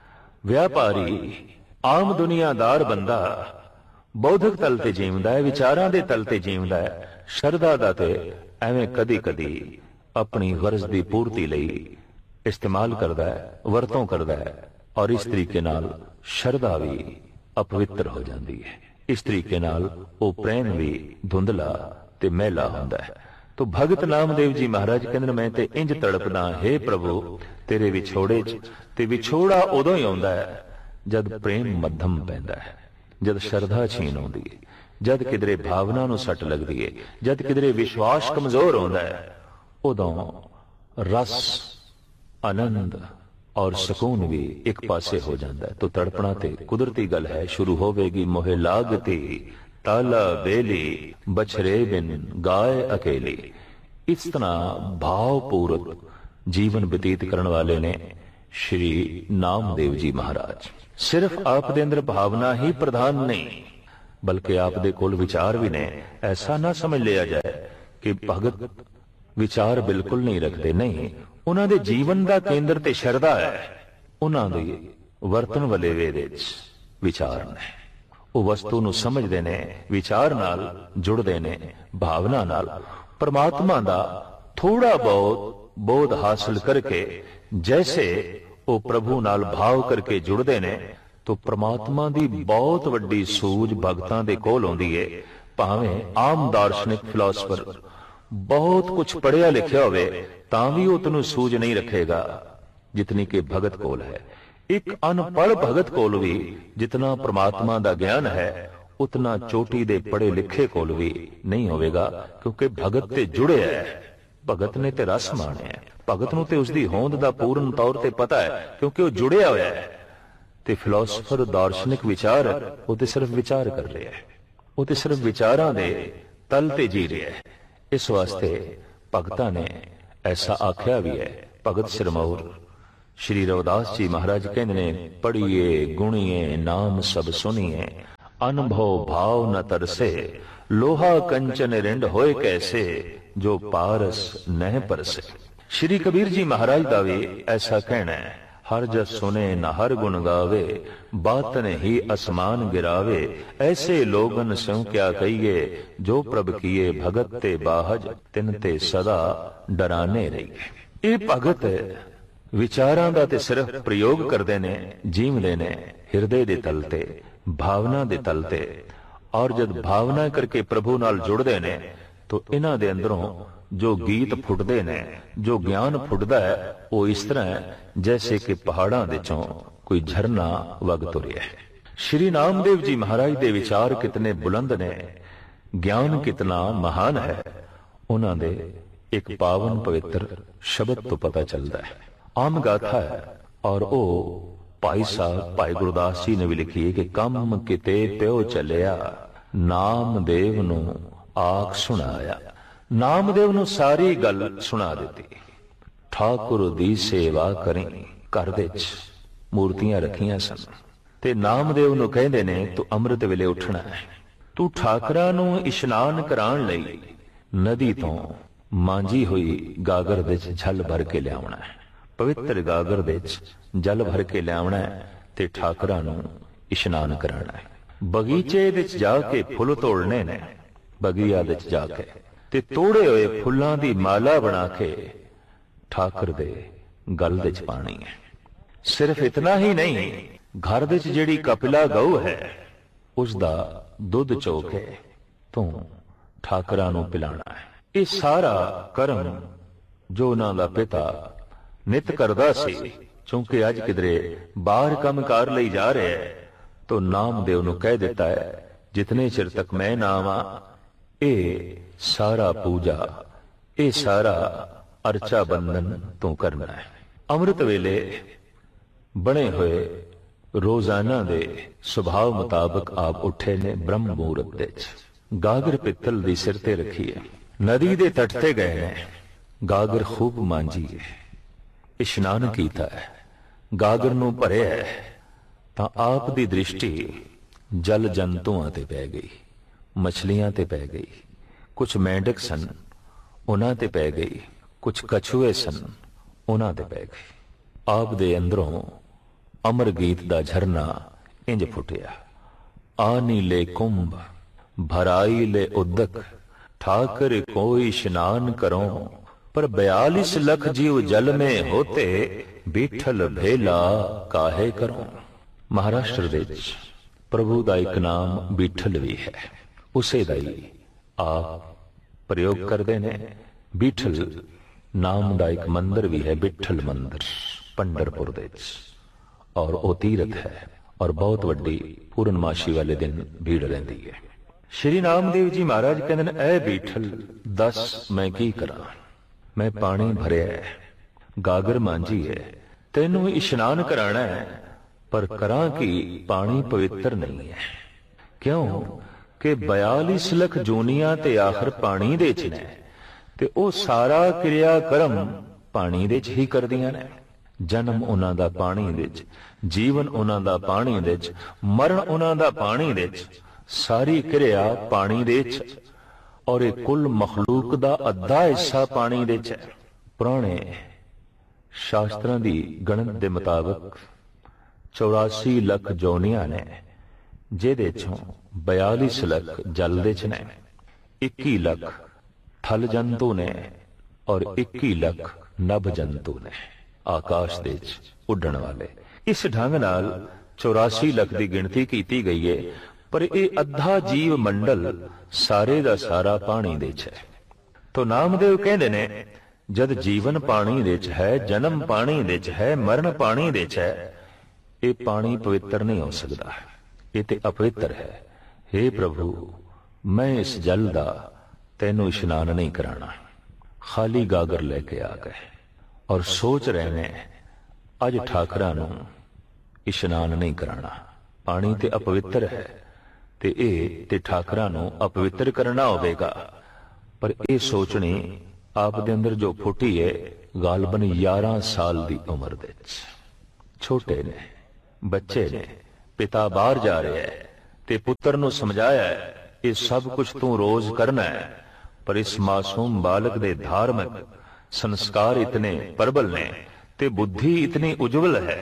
ਵਿਆਪਾਰੀ, ਆਮ ਦੁਨੀਆਦਾਰ ਬੰਦਾ ਬੌਧਿਕ ਤਲ ਤੇ ਜੀਵਦਾ ਹੈ, ਵਿਚਾਰਾਂ ਦੇ ਤਲ ਤੇ ਜੀਵਦਾ ਹੈ। ਸ਼ਰਧਾ ਦਾ ਤੇ ਐਵੇਂ ਕਦੀ ਕਦੀ ਆਪਣੀ ਗਰਜ਼ ਦੀ ਪੂਰਤੀ ਲਈ ਇਸਤੇਮਾਲ ਕਰਦਾ ਹੈ, ਵਰਤੋਂ ਕਰਦਾ ਹੈ, ਔਰ ਇਸ ਤਰੀਕੇ ਨਾਲ ਸ਼ਰਧਾ ਵੀ ਅਪਵਿੱਤਰ ਹੋ ਜਾਂਦੀ ਹੈ। ਇਸ ਤਰੀਕੇ ਨਾਲ ਉਹ ਪ੍ਰੇਮ ਵੀ ਧੁੰਦਲਾ ਤੇ ਮੈਲਾ ਹੁੰਦਾ ਹੈ। ਤੋ ਭਗਤ ਨਾਮਦੇਵ ਜੀ ਮਹਾਰਾਜ ਕਹਿੰਦੇ ਮੈਂ ਤੇ ਇੰਜ ਤੜਪਦਾ, हे ਪ੍ਰਭੂ, ਤੇਰੇ ਵਿਛੋੜੇ 'ਚ। ਤੇ ਵਿਛੋੜਾ ਉਦੋਂ ਹੀ ਆਉਂਦਾ ਹੈ ਜਦ ਪ੍ਰੇਮ ਮੱਧਮ ਪੈਂਦਾ ਹੈ, ਜਦ ਸ਼ਰਧਾ ਛੀਨ ਆਉਂਦੀ ਹੈ, ਜਦ ਕਿਧਰੇ ਭਾਵਨਾ ਨੂੰ ਸੱਟ ਲੱਗਦੀ ਹੈ, ਜਦ ਕਿਧਰੇ ਵਿਸ਼ਵਾਸ ਕਮਜ਼ੋਰ ਹੁੰਦਾ ਹੈ, ਉਦੋਂ ਰਸ, ਆਨੰਦ ਔਰ ਸਕੂਨ ਵੀ ਇੱਕ ਪਾਸੇ ਹੋ ਜਾਂਦਾ ਹੈ। ਤੋ ਤੜਪਣਾ ਤੇ ਕੁਦਰਤੀ ਗੱਲ ਹੈ, ਸ਼ੁਰੂ ਹੋਵੇਗੀ। ਮੋਹਿ ਲਾਗਤੀ ਤਾਲਾ ਬੇਲੀ, ਬਛਰੇ ਬਿਨ ਗਾਏ ਅਕੇਲੀ। ਇਸ ਤਰ੍ਹਾਂ ਭਾਵਪੂਰਕ ਜੀਵਨ ਬਤੀਤ ਕਰਨ ਵਾਲੇ ਨੇ ਸ਼੍ਰੀ ਨਾਮਦੇਵ ਜੀ ਮਹਾਰਾਜ। ਸਿਰਫ ਆਪ ਦੇ ਅੰਦਰ ਭਾਵਨਾ ਹੀ ਪ੍ਰਧਾਨ ਨਹੀਂ, ਬਲਕਿ ਆਪ ਦੇ ਕੋਲ ਵਿਚਾਰ ਵੀ ਨੇ। ਐਸਾ ਨਾ ਸਮਝ ਲਿਆ ਜਾਏ ਕਿ ਭਗਤ ਵਿਚਾਰ ਬਿਲਕੁਲ ਨਹੀਂ ਰੱਖਦੇ, ਨਹੀਂ। ਉਹਨਾਂ ਦੇ ਜੀਵਨ ਦਾ ਕੇਂਦਰ ਤੇ ਸ਼ਰਧਾ ਹੈ। ਉਹਨਾਂ ਦੇ ਵਰਤਨ ਵਾਲੇ ਵਿੱਚ ਵਿਚਾਰ ਨੇ। ਉਹ ਵਸਤੂ ਨੂੰ ਸਮਝਦੇ ਨੇ, ਵਿਚਾਰ ਨਾਲ ਜੁੜਦੇ ਨੇ, ਭਾਵਨਾ ਨਾਲ। ਪਰਮਾਤਮਾ ਦਾ ਥੋੜਾ ਬਹੁਤ ਬੋਧ ਹਾਸਲ ਕਰਕੇ ਜੈਸੇ ਉਹ ਪ੍ਰਭੂ ਨਾਲ ਭਾਵ ਕਰਕੇ ਜੁੜਦੇ ਨੇ, ਤੋ ਪ੍ਰਮਾਤਮਾ ਦੀ ਬਹੁਤ ਵੱਡੀ ਸੂਝ ਭਗਤਾਂ ਦੇ ਕੋਲ ਆਉਂਦੀ ਹੈ। ਭਾਵੇਂ ਆਮ ਦਾਰਸ਼ਨਿਕ ਫਿਲਾਸਫਰ ਬਹੁਤ ਕੁਝ ਪੜ੍ਹਿਆ ਲਿਖਿਆ ਹੋਵੇ, ਤਾਂ ਵੀ ਉਹ ਤੈਨੂੰ ਸੂਝ ਨਹੀਂ ਰੱਖੇਗਾ ਜਿਤਨੀ ਕਿ ਭਗਤ ਕੋਲ ਹੈ। ਇੱਕ ਅਨਪੜ੍ਹ ਭਗਤ ਕੋਲ ਵੀ ਜਿਤਨਾ ਪ੍ਰਮਾਤਮਾ ਦਾ ਗਿਆਨ ਹੈ, ਉਤਨਾ ਚੋਟੀ ਦੇ ਪੜ੍ਹੇ ਲਿਖੇ ਕੋਲ ਵੀ ਨਹੀਂ ਹੋਵੇਗਾ, ਕਿਉਂਕਿ ਭਗਤ ਤੇ ਜੁੜਿਆ ਹੈ। ਭਗਤ ਨੇ ਤੇ ਰਸ ਮਾਣਿਆ ਹੈ, ਭਗਤ ਨੂੰ ਤੇ ਉਸਦੀ ਹੋਂਦ ਦਾ ਪੂਰਨ ਤੌਰ ਤੇ ਪਤਾ ਹੈ, ਕਿਉਂਕਿ ਉਹ ਜੁੜਿਆ ਹੋਇਆ ਹੈ। ਤੇ ਫਿਲਾਸਫਰ, ਦਾਰਸ਼ਨਿਕ ਵਿਚਾਰ, ਉਹ ਤੇ ਸਿਰਫ ਵਿਚਾਰ ਕਰ ਰਿਹਾ ਹੈ, ਉਹ ਤੇ ਸਿਰਫ ਵਿਚਾਰਾਂ ਦੇ ਤਲ ਤੇ ਜੀ ਰਿਹਾ ਹੈ। ਇਸ ਵਾਸਤੇ ਭਗਤਾਂ ਨੇ ਐਸਾ ਆਖਿਆ ਵੀ ਹੈ, ਭਗਤ ਸਿਰਮੌਰ श्री रविदास जी महाराज कहते ने, पढ़िए गुणिए नाम सब सुनिए, अनुभव भाव न तरसे, लोहा कंचन रिंड होए कैसे, जो पारस नह परसे। श्री कबीर जी महाराज दा भी ऐसा कहना है, हर जस सुने न हर गुण गावे, बातन ही असमान गिरावे, ऐसे लोगन स्यों क्या कहिए, जो प्रभ किए भगत ते बाहज, तिन ते सदा डराने रहिए। ये भगत ਵਿਚਾਰਾਂ ਦਾ ਤੇ ਸਿਰਫ ਪ੍ਰਯੋਗ ਕਰਦੇ ਨੇ, ਜੀਵਦੇ ਨੇ ਹਿਰਦੇ ਦੇ ਤਲ ਤੇ, ਭਾਵਨਾ ਦੇ ਤਲ ਤੇ। ਔਰ ਜਦ ਭਾਵਨਾ ਕਰਕੇ ਪ੍ਰਭੂ ਨਾਲ ਜੁੜਦੇ ਨੇ ਤਾਂ ਇਹਨਾਂ ਦੇ ਅੰਦਰੋਂ ਜੋ ਗੀਤ ਫੁੱਟਦੇ ਨੇ, ਜੋ ਗਿਆਨ ਫੁੱਟਦਾ ਹੈ, ਉਹ ਇਸ ਤਰ੍ਹਾਂ ਹੈ ਜੈਸੇ ਕਿ ਪਹਾੜਾਂ ਦੇ ਚੋਂ ਕੋਈ ਝਰਨਾ ਵਗ ਤੁਰਿਆ ਹੈ। ਸ਼੍ਰੀ ਨਾਮਦੇਵ ਜੀ ਮਹਾਰਾਜ ਦੇ ਵਿਚਾਰ ਕਿਤਨੇ ਬੁਲੰਦ ਨੇ, ਗਿਆਨ ਕਿਤਨਾ ਮਹਾਨ ਹੈ, ਉਹਨਾਂ ਦੇ ਇੱਕ ਪਾਵਨ ਪਵਿੱਤਰ ਸ਼ਬਦ ਤੋਂ ਪਤਾ ਚੱਲਦਾ ਹੈ। ਆਮ ਗਾਥਾ ਹੈ ਔਰ ਉਹ ਭਾਈ ਸਾਹਿਬ ਭਾਈ ਗੁਰਦਾਸ ਜੀ ਨੇ ਵੀ ਲਿਖੀ ਹੈ ਕਿ ਕੰਮ ਕਿਤੇ ਪਿਓ ਚੱਲਿਆ, ਨਾਮਦੇਵ ਨੂੰ ਆਖ ਸੁਣਾਇਆ। ਨਾਮਦੇਵ ਨੂੰ ਸਾਰੀ ਗੱਲ ਸੁਣਾ ਦਿੱਤੀ। ਠਾਕੁਰ ਦੀ ਸੇਵਾ ਕਰੀ, ਘਰ ਦੇ ਵਿੱਚ ਮੂਰਤੀਆਂ ਰੱਖੀਆਂ ਸਨ ਤੇ ਨਾਮਦੇਵ ਨੂੰ ਕਹਿੰਦੇ ਨੇ, ਤੂੰ ਅੰਮ੍ਰਿਤ ਵੇਲੇ ਉੱਠਣਾ ਹੈ, ਤੂੰ ਠਾਕਰਾਂ ਨੂੰ ਇਸ਼ਨਾਨ ਕਰਾਉਣ ਲਈ ਨਦੀ ਤੋਂ ਮਾਂਜੀ ਹੋਈ ਗਾਗਰ ਵਿੱਚ ਜਲ ਭਰ ਕੇ ਲਿਆਉਣਾ ਹੈ। ਪਵਿੱਤਰ ਗਾਗਰ ਦੇ ਵਿੱਚ ਜਲ ਭਰ ਕੇ ਲਿਆਉਣਾ ਹੈ ਤੇ ਠਾਕਰਾਂ ਨੂੰ ਇਸ਼ਨਾਨ ਕਰਾਉਣਾ ਹੈ। ਬਗੀਚੇ ਵਿੱਚ ਜਾ ਕੇ ਫੁੱਲ ਤੋੜਨੇ ਨੇ, ਬਗੀਆ ਵਿੱਚ ਜਾ ਕੇ ਤੇ ਤੋੜੇ ਹੋਏ ਫੁੱਲਾਂ ਦੀ ਮਾਲਾ ਬਣਾ ਕੇ ਠਾਕਰ ਦੇ ਗਲ ਵਿੱਚ ਪਾਣੀ ਹੈ। ਸਿਰਫ ਇਤਨਾ ਹੀ ਨਹੀਂ, ਘਰ ਵਿੱਚ ਜਿਹੜੀ ਕਪਿਲਾ ਗਊ ਹੈ ਉਸ ਦਾ ਦੁੱਧ ਚੋ ਕੇ ਤੂੰ ਠਾਕਰਾਂ ਨੂੰ ਪਿਲਾਣਾ ਹੈ। ਇਹ ਸਾਰਾ ਕਰਮ ਜੋ ਉਹਨਾਂ ਦਾ ਪਿਤਾ ਨਿਤ ਕਰਦਾ ਸੀ, ਕਿਉਂਕਿ ਅੱਜ ਕਿਧਰੇ ਬਾਹਰ ਕੰਮਕਾਰ ਲਈ ਜਾ ਰਿਹਾ ਹੈ, ਤਾਂ ਨਾਮਦੇਵ ਨੂੰ ਕਹਿ ਦਿੱਤਾ ਹੈ, ਜਿਤਨੇ ਚਿਰ ਤੱਕ ਮੈਂ ਨਾ ਆਵਾਂ ਇਹ ਸਾਰਾ ਪੂਜਾ, ਇਹ ਸਾਰਾ ਅਰਚਾ ਬੰਧਨ ਤੂੰ ਕਰਨਾ ਹੈ। ਅੰਮ੍ਰਿਤ ਵੇਲੇ ਬਣੇ ਹੋਏ ਰੋਜ਼ਾਨਾ ਦੇ ਸੁਭਾਅ ਮੁਤਾਬਕ ਆਪ ਉੱਠੇ ਨੇ ਬ੍ਰਹਮ ਮਹੂਰਤ ਦੇ ਵਿੱਚ। ਗਾਗਰ ਪਿੱਤਲ ਦੀ ਸਿਰ ਤੇ ਰੱਖੀ ਹੈ, ਨਦੀ ਦੇ ਤੱਟ ਤੇ ਗਏ ਨੇ, ਗਾਗਰ ਖੂਬ ਮਾਂਜੀ ਹੈ, ਇਸ਼ਨਾਨ ਕੀਤਾ ਹੈ, ਗਾਗਰ ਨੂੰ ਭਰਿਆ ਹੈ, ਤਾਂ ਆਪ ਦੀ ਦ੍ਰਿਸ਼ਟੀ ਜਲ ਜੰਤੂਆਂ ਤੇ ਪੈ ਗਈ, ਮਛਲੀਆਂ ਤੇ ਪੈ ਗਈ, ਕੁਝ ਮੇਂਢਕ ਸਨ ਉਹਨਾਂ ਤੇ ਪੈ ਗਈ, ਕੁਝ ਕਛੂਏ ਸਨ ਉਹਨਾਂ ਤੇ ਪੈ ਗਈ। ਆਪ ਦੇ ਅੰਦਰੋਂ ਅਮਰ ਗੀਤ ਦਾ ਝਰਨਾ ਇੰਜ ਫੁੱਟਿਆ। ਆਨੀ ਲੈ ਕੁੰਭ ਭਰਾਈ ਲੈ ਉਦਕ, ਠਾਕਰ ਕੋਈ ਇਸ਼ਨਾਨ ਕਰੋ, पर 42 लख जीव जल में होते, बीठल भेला काहे करो। महाराष्ट्र ਦੇ ਵਿੱਚ ਪ੍ਰਭੂ ਦਾ ਇੱਕ ਨਾਮ ਬੀਠਲ ਵੀ ਹੈ, ਉਸੇ ਦਾ ਹੀ ਆਪ ਪ੍ਰਯੋਗ ਕਰਦੇ ਨੇ। ਬੀਠਲ ਨਾਮ ਦਾ ਇੱਕ ਮੰਦਿਰ ਵੀ ਹੈ, ਬਿੱਠਲ ਮੰਦਿਰ ਪੰਡਰਪੁਰ ਦੇ ਵਿੱਚ, ਔਰ ਉਹ ਤੀਰਥ ਹੈ ਔਰ ਬਹੁਤ ਵੱਡੀ ਪੂਰਨਮਾਸ਼ੀ ਵਾਲੇ ਦਿਨ ਭੀੜ ਰਹਿੰਦੀ ਹੈ। ਸ਼੍ਰੀ ਨਾਮਦੇਵ ਜੀ ਮਹਾਰਾਜ ਕਹਿੰਦੇ ਨੇ, ਐ ਬੀਠਲ ਦੱਸ ਮੈਂ ਕੀ ਕਰਾਂ, ਮੈਂ ਪਾਣੀ ਭਰਿਆ ਹੈ, ਗਾਗਰ ਮਾਂਜੀ ਹੈ, ਤੈਨੂੰ ਇਸ਼ਨਾਨ ਕਰਾਣਾ ਹੈ, ਪਰ ਕਰਾਂ ਕਿ ਪਾਣੀ ਪਵਿੱਤਰ ਨਹੀਂ ਹੈ। ਕਿਉਂ ਕਿ 42 ਲੱਖ ਜੂਨੀਆਂ ਤੇ ਆਖਰ ਪਾਣੀ ਦੇ ਚ ਨੇ, ਤੇ ਉਹ ਸਾਰਾ ਕਿਰਿਆ ਕਰਮ ਪਾਣੀ ਦੇ ਚ ਹੀ ਕਰਦੀਆਂ ਨੇ। ਜਨਮ ਉਹਨਾਂ ਦਾ ਪਾਣੀ ਦੇ ਚ, ਜੀਵਨ ਉਹਨਾਂ ਦਾ ਪਾਣੀ ਦੇ ਚ, ਮਰਨ ਉਹਨਾਂ ਦਾ ਪਾਣੀ ਦੇ ਚ, ਸਾਰੀ ਕਿਰਿਆ ਪਾਣੀ ਦੇ ਚ, ਔਰ ਇਹ ਕੁੱਲ ਮਖਲੂਕ ਦਾ ਅੱਧਾ ਹਿੱਸਾ ਪਾਣੀ ਦੇ ਚ ਹੈ। ਪੁਰਾਣੇ ਸ਼ਾਸਤਰਾਂ ਦੀ ਗਣਤ ਦੇ ਮੁਤਾਬਕ 84 ਲੱਖ ਜੋਨੀਆਂ ਨੇ, ਜਿਹਦੇ ਚੋਂ 42 ਲੱਖ ਜਲ ਦੇ ਚ ਨੇ, 21 ਲੱਖ ਥਲ ਜੰਤੂ ਨੇ ਔਰ 21 ਲੱਖ ਨਭ ਜੰਤੂ ਨੇ, ਆਕਾਸ਼ ਦੇ ਚ ਉੱਡਣ ਵਾਲੇ। ਇਸ ਢੰਗ ਨਾਲ 84 ਲੱਖ ਦੀ ਗਿਣਤੀ ਕੀਤੀ ਗਈ ਹੈ, ਪਰ ਇਹ ਅੱਧਾ ਜੀਵ ਮੰਡਲ ਸਾਰੇ ਦਾ ਸਾਰਾ ਪਾਣੀ ਦੇ ਚ ਹੈ। ਤੋ ਨਾਮਦੇਵ ਕਹਿੰਦੇ ਨੇ, ਜਦ ਜੀਵਨ ਪਾਣੀ ਦੇ ਚ ਹੈ, ਜਨਮ ਪਾਣੀ ਦੇ ਚ ਹੈ, ਮਰਨ ਪਾਣੀ ਦੇ ਚ ਹੈ, ਇਹ ਪਾਣੀ ਪਵਿੱਤਰ ਨਹੀਂ ਹੋ ਸਕਦਾ, ਇਹ ਤੇ ਅਪਵਿੱਤਰ ਹੈ। हे ਪ੍ਰਭੂ, ਮੈਂ ਇਸ ਜਲ ਦਾ ਤੈਨੂੰ ਇਸ਼ਨਾਨ ਨਹੀਂ ਕਰਾਣਾ। ਖਾਲੀ ਗਾਗਰ ਲੈ ਕੇ ਆ ਗਏ ਔਰ ਸੋਚ ਰਹੇ ਨੇ ਅੱਜ ਠਾਕਰਾਂ ਨੂੰ ਇਸ਼ਨਾਨ ਨਹੀਂ ਕਰਾਣਾ, ਪਾਣੀ ਤੇ ਅਪਵਿੱਤਰ ਹੈ ਤੇ ਇਹ ਤੇ ਠਾਕਰਾਂ ਨੂੰ ਅਪਵਿੱਤਰ ਕਰਨਾ ਹੋਵੇਗਾ। ਪਰ ਇਹ ਸੋਚਣੀ ਆਪ ਦੇ ਅੰਦਰ ਜੋ ਫੁੱਟੀ ਹੈ ਗਾਲਬਨ 11 ਸਾਲ ਦੀ ਉਮਰ ਦੇ ਵਿੱਚ। ਛੋਟੇ ਨੇ, ਬੱਚੇ ਨੇ, ਪਿਤਾ ਬਾਹਰ ਜਾ ਰਿਹਾ ਹੈ ਤੇ ਪੁੱਤਰ ਨੂੰ ਸਮਝਾਇਆ ਹੈ ਇਹ ਸਭ ਕੁਝ ਤੂੰ ਰੋਜ਼ ਕਰਨਾ ਹੈ, ਪਰ ਇਸ ਮਾਸੂਮ ਬਾਲਕ ਦੇ ਧਾਰਮਿਕ ਸੰਸਕਾਰ ਇਤਨੇ ਪ੍ਰਬਲ ਨੇ ਤੇ ਬੁੱਧੀ ਇਤਨੀ ਉਜਵਲ ਹੈ।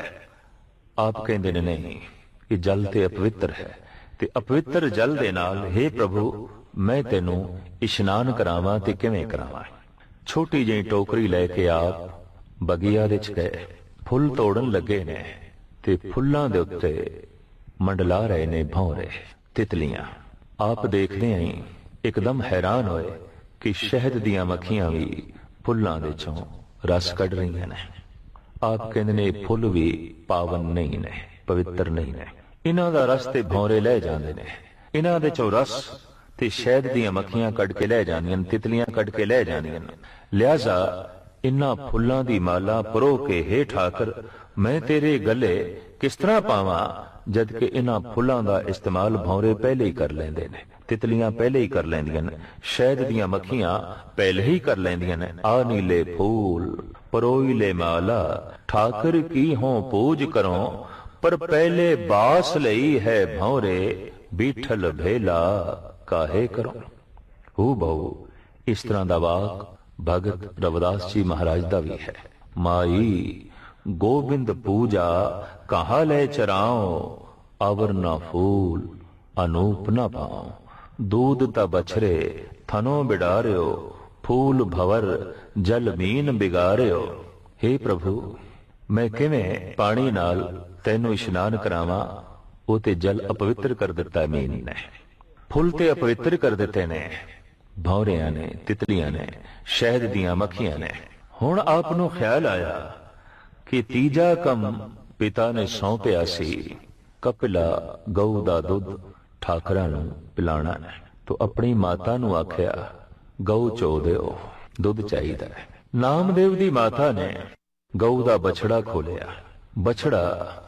ਆਪ ਕਹਿੰਦੇ ਨੇ ਨਹੀਂ, ਇਹ ਜਲ ਤੇ ਅਪਵਿੱਤਰ ਹੈ ਤੇ ਅਪਵਿੱਤਰ ਜਲ ਦੇ ਨਾਲ हे ਪ੍ਰਭੂ ਮੈਂ ਤੈਨੂੰ ਇਸ਼ਨਾਨ ਕਰਾਵਾਂ ਤੇ ਕਿਵੇਂ ਕਰਾਵਾਂ। ਛੋਟੀ ਜਿਹੀ ਟੋਕਰੀ ਲੈ ਕੇ ਆਪ ਬਗੀਆ ਦੇ ਚ ਗਏ। ਫੁੱਲ ਤੋੜਨ ਲੱਗੇ ਨੇ ਤੇ ਫੁੱਲਾਂ ਦੇ ਉੱਤੇ ਮੰਡਲਾ ਰਹੇ ਨੇ ਭੌਰੇ, ਤਿਤਲੀਆਂ। ਆਪ ਦੇਖਦੇ ਆਂ ਇੱਕਦਮ ਹੈਰਾਨ ਹੋਏ ਕਿ ਸ਼ਹਿਦ ਦੀਆਂ ਮੱਖੀਆਂ ਵੀ ਫੁੱਲਾਂ ਦੇ ਚੋਂ ਰਸ ਕੱਢ ਰਹੀਆਂ ਨੇ। ਆਪ ਕਹਿੰਦੇ ਨੇ ਫੁੱਲ ਵੀ ਪਾਵਨ ਨਹੀਂ ਨੇ, ਪਵਿੱਤਰ ਨਹੀਂ ਨੇ, ਇਹਨਾਂ ਦਾ ਰਸ ਤੇ ਭੌਰੇ ਲੈ ਜਾਂਦੇ ਨੇ, ਇਹਨਾਂ ਦੇ ਚੋਂ ਰਸ ਤੇ ਸ਼ਹਿਦ ਦੀਆਂ ਮੱਖੀਆਂ ਕੱਢ ਕੇ ਲੈ ਜਾਂਦੀਆਂ, ਤਿਤਲੀਆਂ ਕੱਢ ਕੇ ਲੈ ਜਾਂਦੀਆਂ। ਲਿਹਾਜ਼ਾ ਇਨ੍ਹਾਂ ਫੁੱਲਾਂ ਦੀ ਮਾਲਾ ਪਰੋ ਕੇ ਹੇ ਠਾਕਰ ਮੈਂ ਤੇਰੇ ਗਲੇ ਕਿਸ ਤਰ੍ਹਾਂ ਪਾਵਾਂ, ਜਦ ਕਿ ਇਹਨਾਂ ਫੁੱਲਾਂ ਦਾ ਇਸਤੇਮਾਲ ਭੌਰੇ ਪਹਿਲੇ ਹੀ ਕਰ ਲੈਂਦੇ ਨੇ, ਤਿਤਲੀਆਂ ਪਹਿਲੇ ਹੀ ਕਰ ਲੈਂਦੀਆਂ ਨੇ, ਸ਼ਹਿਦ ਦੀਆਂ ਮੱਖੀਆਂ ਪਹਿਲੇ ਹੀ ਕਰ ਲੈਂਦੀਆਂ ਨੇ। ਆ ਨੀਲੇ ਫੂਲ ਪਰੋਈ ਲੈ ਮਾਲਾ ਠਾਕਰ ਕੀ ਹੋਂ ਪੂਜ ਕਰੋ, ਪਰ ਪਹਿਲੇ ਬਾਸ ਲਈ ਹੈ ਭੌਰੇ ਬੀਠਲ ਭੇਲਾ ਕਾਹੇ ਕਰੋ। ਹੂ ਬਹੁ ਇਸ ਤਰ੍ਹਾਂ ਦਾ ਵਾਕ ਭਗਤ ਰਵਿਦਾਸ ਜੀ ਮਹਾਰਾਜ ਦਾ ਵੀ ਹੈ। ਮਾਈ ਗੋਬਿੰਦ ਪੂਜਾ ਕਹਾ ਲੈ ਚਰਾਓ, ਅਵਰ ਨਾ ਫੂਲ ਅਨੂਪ ਨਾ ਪਾਓ, दूध ता बछरे थनो बिडारियो, फूल भवर जल मीन बिगारियो। हे प्रभु मैं किवें पानी नाल तैनू इशनान करावां, वो ते जल अपवित्र कर दिता मीन ने, फुल ते अपवित्र कर दिते ने, भौरियां ने, तितलियां ने, शहद दियां मक्खियां ने। हुण आप नूं ख्याल आया कि तीजा कम पिता ने सौंपिया सी, कपिला गऊ दा दुध ਠਾਕਰਾਂ ਨੂੰ ਪਿਲਾਣਾ ਹੈ। ਤੋ ਆਪਣੀ ਮਾਤਾ ਨੂੰ ਆਖਿਆ ਗਊ ਚੋ ਦਿਓ, ਦੁੱਧ ਚਾਹੀਦਾ ਹੈ। ਨਾਮਦੇਵ ਦੀ ਮਾਤਾ ਨੇ ਗਊ ਦਾ ਬਛੜਾ ਖੋਲਿਆ, ਬਛੜਾ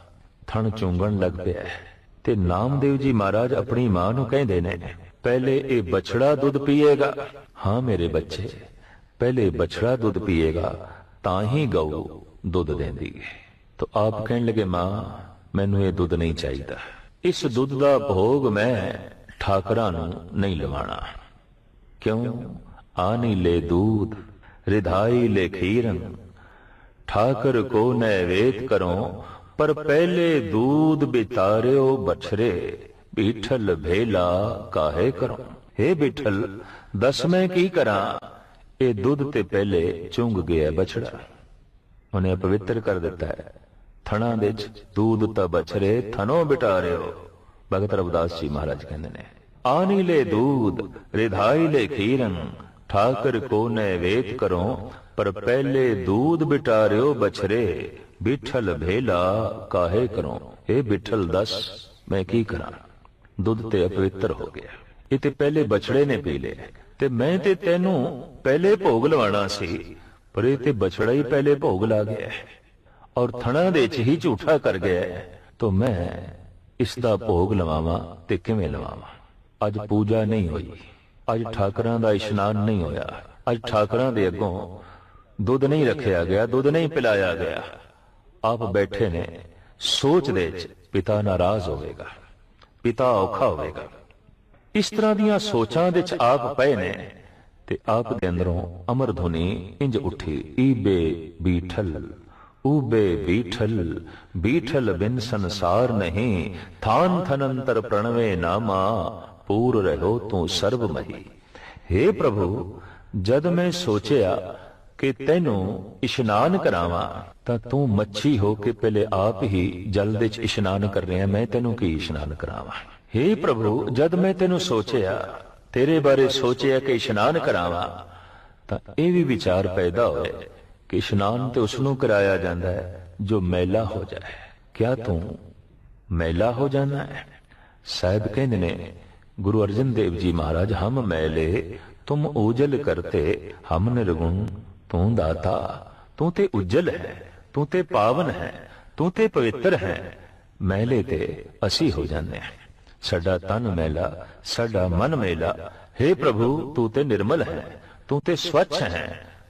ਥਣ ਚੁੰਗਣ ਲੱਗ ਪਿਆ ਤੇ ਨਾਮਦੇਵ ਜੀ ਮਹਾਰਾਜ ਆਪਣੀ ਮਾਂ ਨੂੰ ਕਹਿੰਦੇ ਨੇ ਪਹਿਲੇ ਇਹ ਬਛੜਾ ਦੁੱਧ ਪੀਏਗਾ। ਹਾਂ ਮੇਰੇ ਬੱਚੇ, ਪਹਿਲੇ ਬਛੜਾ ਦੁੱਧ ਪੀਏਗਾ ਤਾਂ ਹੀ ਗਊ ਦੁੱਧ ਦੇਂਦੀ ਹੈ। ਤੋ ਆਪ ਕਹਿਣ ਲੱਗੇ ਮਾਂ ਮੈਨੂੰ ਇਹ ਦੁੱਧ ਨਹੀਂ ਚਾਹੀਦਾ, ਇਸ ਦੁੱਧ ਦਾ ਭੋਗ ਮੈਂ ਠਾਕਰਾਂ ਨੂੰ ਨਹੀਂ ਲਵਾਣਾ। ਕਿਉਂ? ਆਨੀ ਲੈ दूध रिधाई ले खीरन, ठाकर को नैवेद करो, पर पहले दूध बितारियो बछरे, बीठल भेला काहे करो। हे बिठल दस मैं की करा, ये दुध ते पहले चुंग गया बछड़ा, उन्हें अपवित्र कर दिता है। थणा दे दूध ता बछरे थनो बिटारियो। भगत रविदास जी महाराज कहते ने आनी ले दूध रिधाई ले खीरन, ठाकर को नैवेद करो, पर पहले दूध बिटारियो बछरे, बिठल भेला काहे करो। हे बिठल दस मैं की करा, दुध ते अपवित्र हो गया, ये ते पहले बछड़े ने पी ले ते मैं ते तेनू पहले भोग लवाना सी, पर ये ते बछड़ा ही पहले भोग ला गया और थणा दे च ही झूठा कर गया, तो मैं इसका भोग लवावां ते किवें लवावां। अज पूजा नहीं हुई, अज ठाकरां दा इशनान नहीं होया, अज ठाकरां दे अगों दुध नहीं रखिया गया, दुध नहीं पिलाया गया। आप बैठे ने सोच दे च पिता नाराज होवेगा, पिता औखा होवेगा। इस तरह दियां सोचां दे च आप पए ने ते आप दे अंदरों अमर धुनी इंज उठी, ईबे बीठल ऊबे बीठल, बीठल बिन संसार नहीं, थान थनंतर प्रणवे नामा, पूर रहो तू सर्वमही। हे प्रभु जद मैं सोचिया कि तेनू इशनान करावां तां तू मच्छी हो के पहले आप ही जल दे च इशनान कर रहे हैं, मैं तेनू की इशनान करावां। हे प्रभु जद मैं तेनू सोचिया, तेरे बारे सोचिया कि इशनान करावां, तां ये भी विचार पैदा होए कि इशनान तो उसनू कराया जाता है जो मैला हो जाए। क्या तू मैला हो जाना है? साहब कहते ने गुरु अर्जन देव जी महाराज हम मैले तुम ओजल करते, हम निर्गुण तू दाता, तू ते उज्जल है, तू ते पावन है, तू ते पवित्र है, मैले ते असी हो जाने हैं। साडा तन मैला, साडा मन मैला, हे प्रभु तू ते निर्मल है, तू ते स्वच्छ है,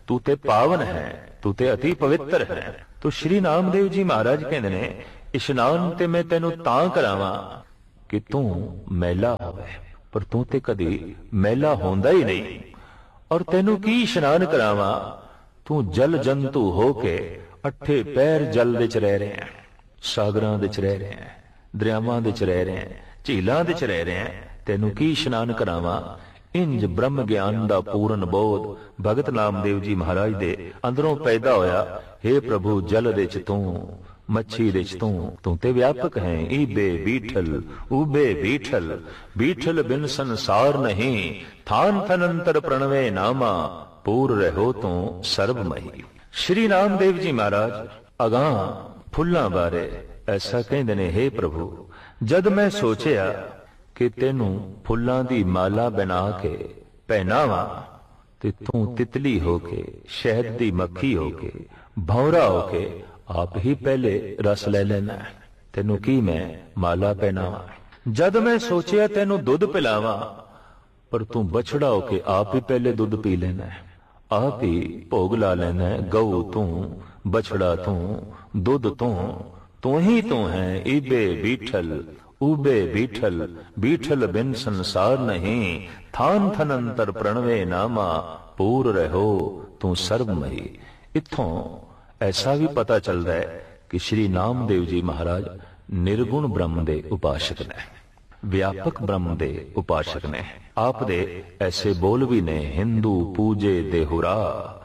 ਤੂੰ ਤੇ ਪਾਵਨ ਹੈ, ਤੂੰ ਤੇ ਅਤੀ ਪਵਿੱਤਰ ਹੈ। ਤੋ ਸ਼੍ਰੀ ਨਾਮਦੇਵ ਜੀ ਮਹਾਰਾਜ ਕਹਿੰਦੇ ਨੇ ਇਸ਼ਨਾਨ ਤੇ ਮੈਂ ਤੈਨੂੰ ਤਾਂ ਕਰਾਵਾਂ ਕਿ ਤੂੰ ਮੈਲਾ ਹੋਵੇ, ਪਰ ਤੂੰ ਤੇ ਕਦੀ ਮੈਲਾ ਹੁੰਦਾ ਹੀ ਨਹੀਂ। ਔਰ ਤੈਨੂੰ ਕੀ ਇਸ਼ਨਾਨ ਕਰਾਵਾਂ, ਤੂੰ ਜਲ ਜੰਤੂ ਹੋ ਕੇ 8 ਪੈਰ ਜਲ ਵਿੱਚ ਰਹਿ ਰਿਹਾ ਹੈ, ਸਾਗਰਾਂ ਵਿੱਚ ਰਹਿ ਰਿਹਾ ਹੈ, ਦਰਿਆਵਾਂ ਵਿੱਚ ਰਹਿ ਰਿਹਾ ਹੈ, ਝੀਲਾਂ ਵਿੱਚ ਰਹਿ ਰਿਹਾ ਹੈ। ਤੈਨੂੰ ਕੀ ਇਸ਼ਨਾਨ ਕਰਾਵਾਂ। ਇੰਜ ਬ੍ਰਹਮ ਗਿਆਨ ਦਾ ਪੂਰਨ ਬੋਧ ਭਗਤ ਨਾਮਦੇਵ ਜੀ ਮਹਾਰਾਜ ਦੇ ਅੰਦਰੋਂ ਪੈਦਾ ਹੋਇਆ। हे ਪ੍ਰਭੂ, ਜਲ ਦੇ ਚ ਤੂੰ, ਮੱਛੀ ਦੇ ਚ ਤੂੰ ਤੇ ਵਿਆਪਕ ਹੈ। ਈਬੇ ਬੀਠਲ ਉਬੇ ਬੀਠਲ, ਬੀਠਲ ਬਿਨ ਸੰਸਾਰ ਨਹੀਂ, ਥਾਨ ਥਨੰਤਰ ਪ੍ਰਣਵੇ ਨਾਮਾ, ਪੂਰ ਰਹੋ ਤੂੰ ਸਰਬਮਹੀ। ਸ਼੍ਰੀ ਨਾਮਦੇਵ ਜੀ ਮਹਾਰਾਜ ਅਗਾਂਹ ਫੁੱਲਾਂ ਬਾਰੇ ਐਸਾ ਕਹਿੰਦੇ ਨੇ, हे ਪ੍ਰਭੂ, ਜਦ ਮੈਂ ਸੋਚਿਆ ਕਿ ਤੈਨੂੰ ਫੁੱਲਾਂ ਦੀ ਮਾਲਾ ਬਣਾ ਕੇ ਪਹਿਨਾਵਾਂ ਤੇ ਤੂੰ ਤਿਤਲੀ ਹੋ ਕੇ, ਸ਼ਹਿਦ ਦੀ ਮੱਖੀ ਹੋ ਕੇ, ਭੌਰਾ ਹੋ ਕੇ ਆਪ ਹੀ ਪਹਿਲੇ ਰਸ ਲੈ ਲੈਣਾ। ਤੈਨੂੰ ਕੀ ਮੈਂ ਮਾਲਾ ਪਹਿਨਾਵਾਂ। ਜਦ ਮੈਂ ਸੋਚਿਆ ਤੈਨੂੰ ਦੁੱਧ ਪਿਲਾਵਾਂ, ਪਰ ਤੂੰ ਬਛੜਾ ਹੋ ਕੇ ਆਪ ਹੀ ਪਹਿਲੇ ਦੁੱਧ ਪੀ ਲੈਣਾ, ਆਪ ਹੀ ਭੋਗ ਲਾ ਲੈਣਾ। ਗਊ ਤੂੰ, ਬਛੜਾ ਤੂੰ, ਦੁੱਧ ਤੂੰ ਹੀ ਤੂੰ ਹੈ। ਈਬੇ ਬੀਠਲ ਉਬੇ ਬੀਠਲ, ਬੀਠਲ ਬਿਨ ਸੰਸਾਰ ਨਹੀਂ, ਥਾਨ ਥਨੰਤਰ ਪ੍ਰਣਵੇ ਨਾਮਾ, ਪੂਰ ਰਹੋ ਤੂੰ ਸਰਬਮਹੀ। ਇੱਥੋਂ ਐਸਾ ਵੀ ਪਤਾ ਚੱਲਦਾ ਹੈ ਕਿ ਸ਼੍ਰੀ ਨਾਮਦੇਵ ਜੀ ਮਹਾਰਾਜ ਨਿਰਗੁਣ ਬ੍ਰਹਮ ਦੇ ਉਪਾਸ਼ਕ ਨੇ, ਵਿਆਪਕ ਬ੍ਰਹਮ ਦੇ ਉਪਾਸ਼ਕ ਨੇ। ਆਪ ਦੇ ਐਸੇ ਬੋਲ ਵੀ ਨੇ, ਹਿੰਦੂ ਪੂਜੇ ਦੇਹੁਰਾ,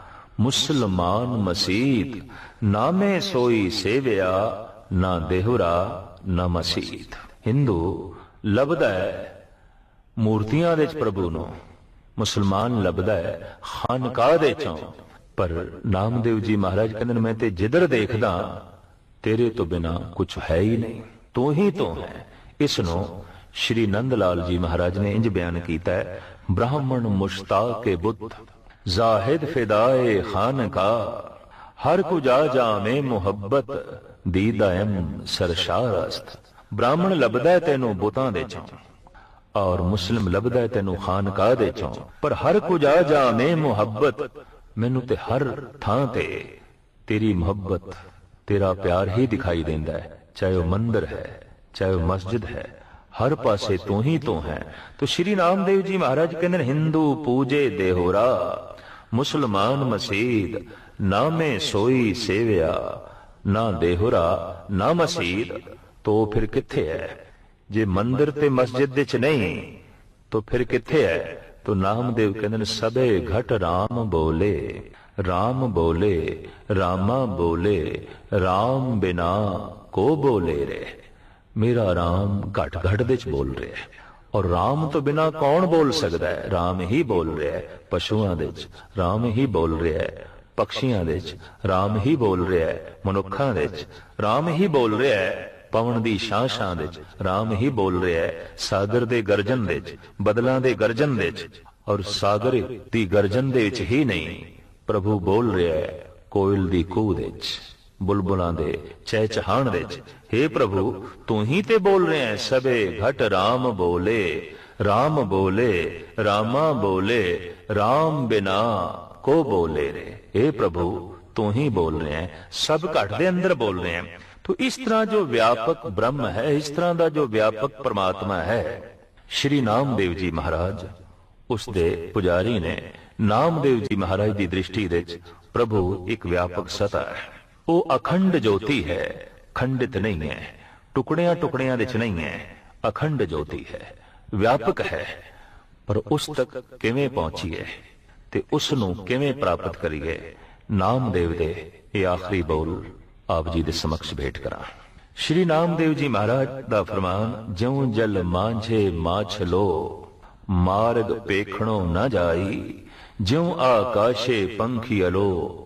ਮੁਸਲਮਾਨ ਮਸੀਤ, ਨਾਮੇ ਸੋਈ ਸੇਵਿਆ, ਨਾ ਦੇਹੁਰਾ ਨਾ ਮਸੀਤ। ਹਿੰਦੂ ਲੱਭਦਾ ਹੈ ਮੂਰਤੀਆਂ ਦੇ ਚ ਪ੍ਰਭੂ ਨੂੰ, ਮੁਸਲਮਾਨ ਲੱਭਦਾ ਹੈ ਖਾਨਕਾਹ ਦੇ ਚੋਂ, ਪਰ ਨਾਮਦੇਵ ਜੀ ਮਹਾਰਾਜ ਕਹਿੰਦੇ ਨੇ ਮੈਂ ਤੇ ਜਿੱਧਰ ਦੇਖਦਾ ਤੇਰੇ ਤੋਂ ਬਿਨਾ ਕੁਝ ਹੈ ਹੀ ਨਹੀਂ, ਤੂੰ ਹੀ ਤੂੰ ਹੈ। ਇਸ ਨੂੰ ਸ਼੍ਰੀ ਨੰਦ ਲਾਲ ਜੀ ਮਹਾਰਾਜ ਨੇ ਇੰਜ ਬਿਆਨ ਕੀਤਾ ਹੈ, ਬ੍ਰਾਹਮਣ ਮੁਸ਼ਤਾਕੇ ਬੁੱਤ, ਜ਼ਾਹਿਦ ਫਿਦਾਏ ਖਾਨਕਾਹ, ਹਰ ਕੁ ਜਾ ਜਾਵੇਂ ਮੁਹੱਬਤ, ਦੀਦਾਇਮ ਸਰਸ਼ਾਰਸਤ। ਬ੍ਰਾਹਮਣ ਲੱਭਦਾ ਤੈਨੂੰ ਬੁੱਤਾਂ ਦੇ ਚੋਂ, ਔਰ ਮੁਸਲਿਮ ਲੱਭਦਾ ਤੈਨੂੰ ਖਾਨਕਾਹ ਦੇ ਚੋਂ, ਪਰ ਹਰ ਕੁ ਜਾ ਜਾਵੇਂ ਮੁਹੱਬਤ, ਮੈਨੂੰ ਤੇ ਹਰ ਥਾਂ ਤੇ ਤੇਰੀ ਮੁਹੱਬਤ, ਤੇਰਾ ਪਿਆਰ ਹੀ ਦਿਖਾਈ ਦਿੰਦਾ ਹੈ। ਚਾਹੇ ਉਹ ਮੰਦਿਰ ਹੈ, ਚਾਹੇ ਉਹ ਮਸਜਿਦ ਹੈ, ਹਰ ਪਾਸੇ ਤੂੰ ਹੀ ਤੂੰ ਹੈ। तो श्री नामदेव जी महाराज कहते हिंदू पूजे देहोरा, मुसलमान मसीद, नामे सोई सेविया, ना देहोरा ना मसीद। तो फिर किथे है? जे मंदिर ते मस्जिद विच नहीं तो फिर किथे है? तो नामदेव कहते सबे घट राम बोले, राम बोले, रामा बोले, राम बिना को बोले रे। मेरा राम घट घट विच बोल रहा है, और राम तो बिना कौन बोल सकता है? राम ही बोल रहा है। पशुओं दे विच राम ही बोल रहा है, पक्षियों दे विच राम ही बोल रहा है, मनुखां दे विच राम ही बोल रहा है, पवन दी शां-शां दे विच राम ही बोल रहा है, सागर दे गर्जन दे विच, बदलां दे गर्जन दे विच, और सागर दी गर्जन दे विच ही नहीं प्रभु बोल रहा है, कोयल दी कूह दे विच, बुलबुलां दे चहचहाण दे विच। हे प्रभु तू ही ते बोल रहे हैं, सबे घट राम बोले, राम बोले, रामा बोले, राम बिना को बोले रे। हे प्रभु तू ही बोल रहे हैं, सब घट दे अंदर बोल रहे हैं। तो इस तरह जो व्यापक ब्रह्म है, इस तरह का जो व्यापक परमात्मा है, श्री नामदेव जी महाराज उस दे पुजारी ने नामदेव जी महाराज की दृष्टि दे प्रभु एक व्यापक सत्ता है, वो अखंड ज्योति है, खंडित नहीं है, टुकड़ियां टुकड़ियां विच नहीं है, अखंड ज्योति है, व्यापक है। पर उस तक किवें पहुंचीए ते उस नूं किवें प्राप्त करिए? नामदेव दे ये आखिरी बोल आप जी दे समक्ष भेंट करा। श्री नामदेव जी महाराज दा फरमान, ज्यों जल मांझे माछलो, मार्ग पेखणो न जाई, ज्यों आकाशे पंखियलो,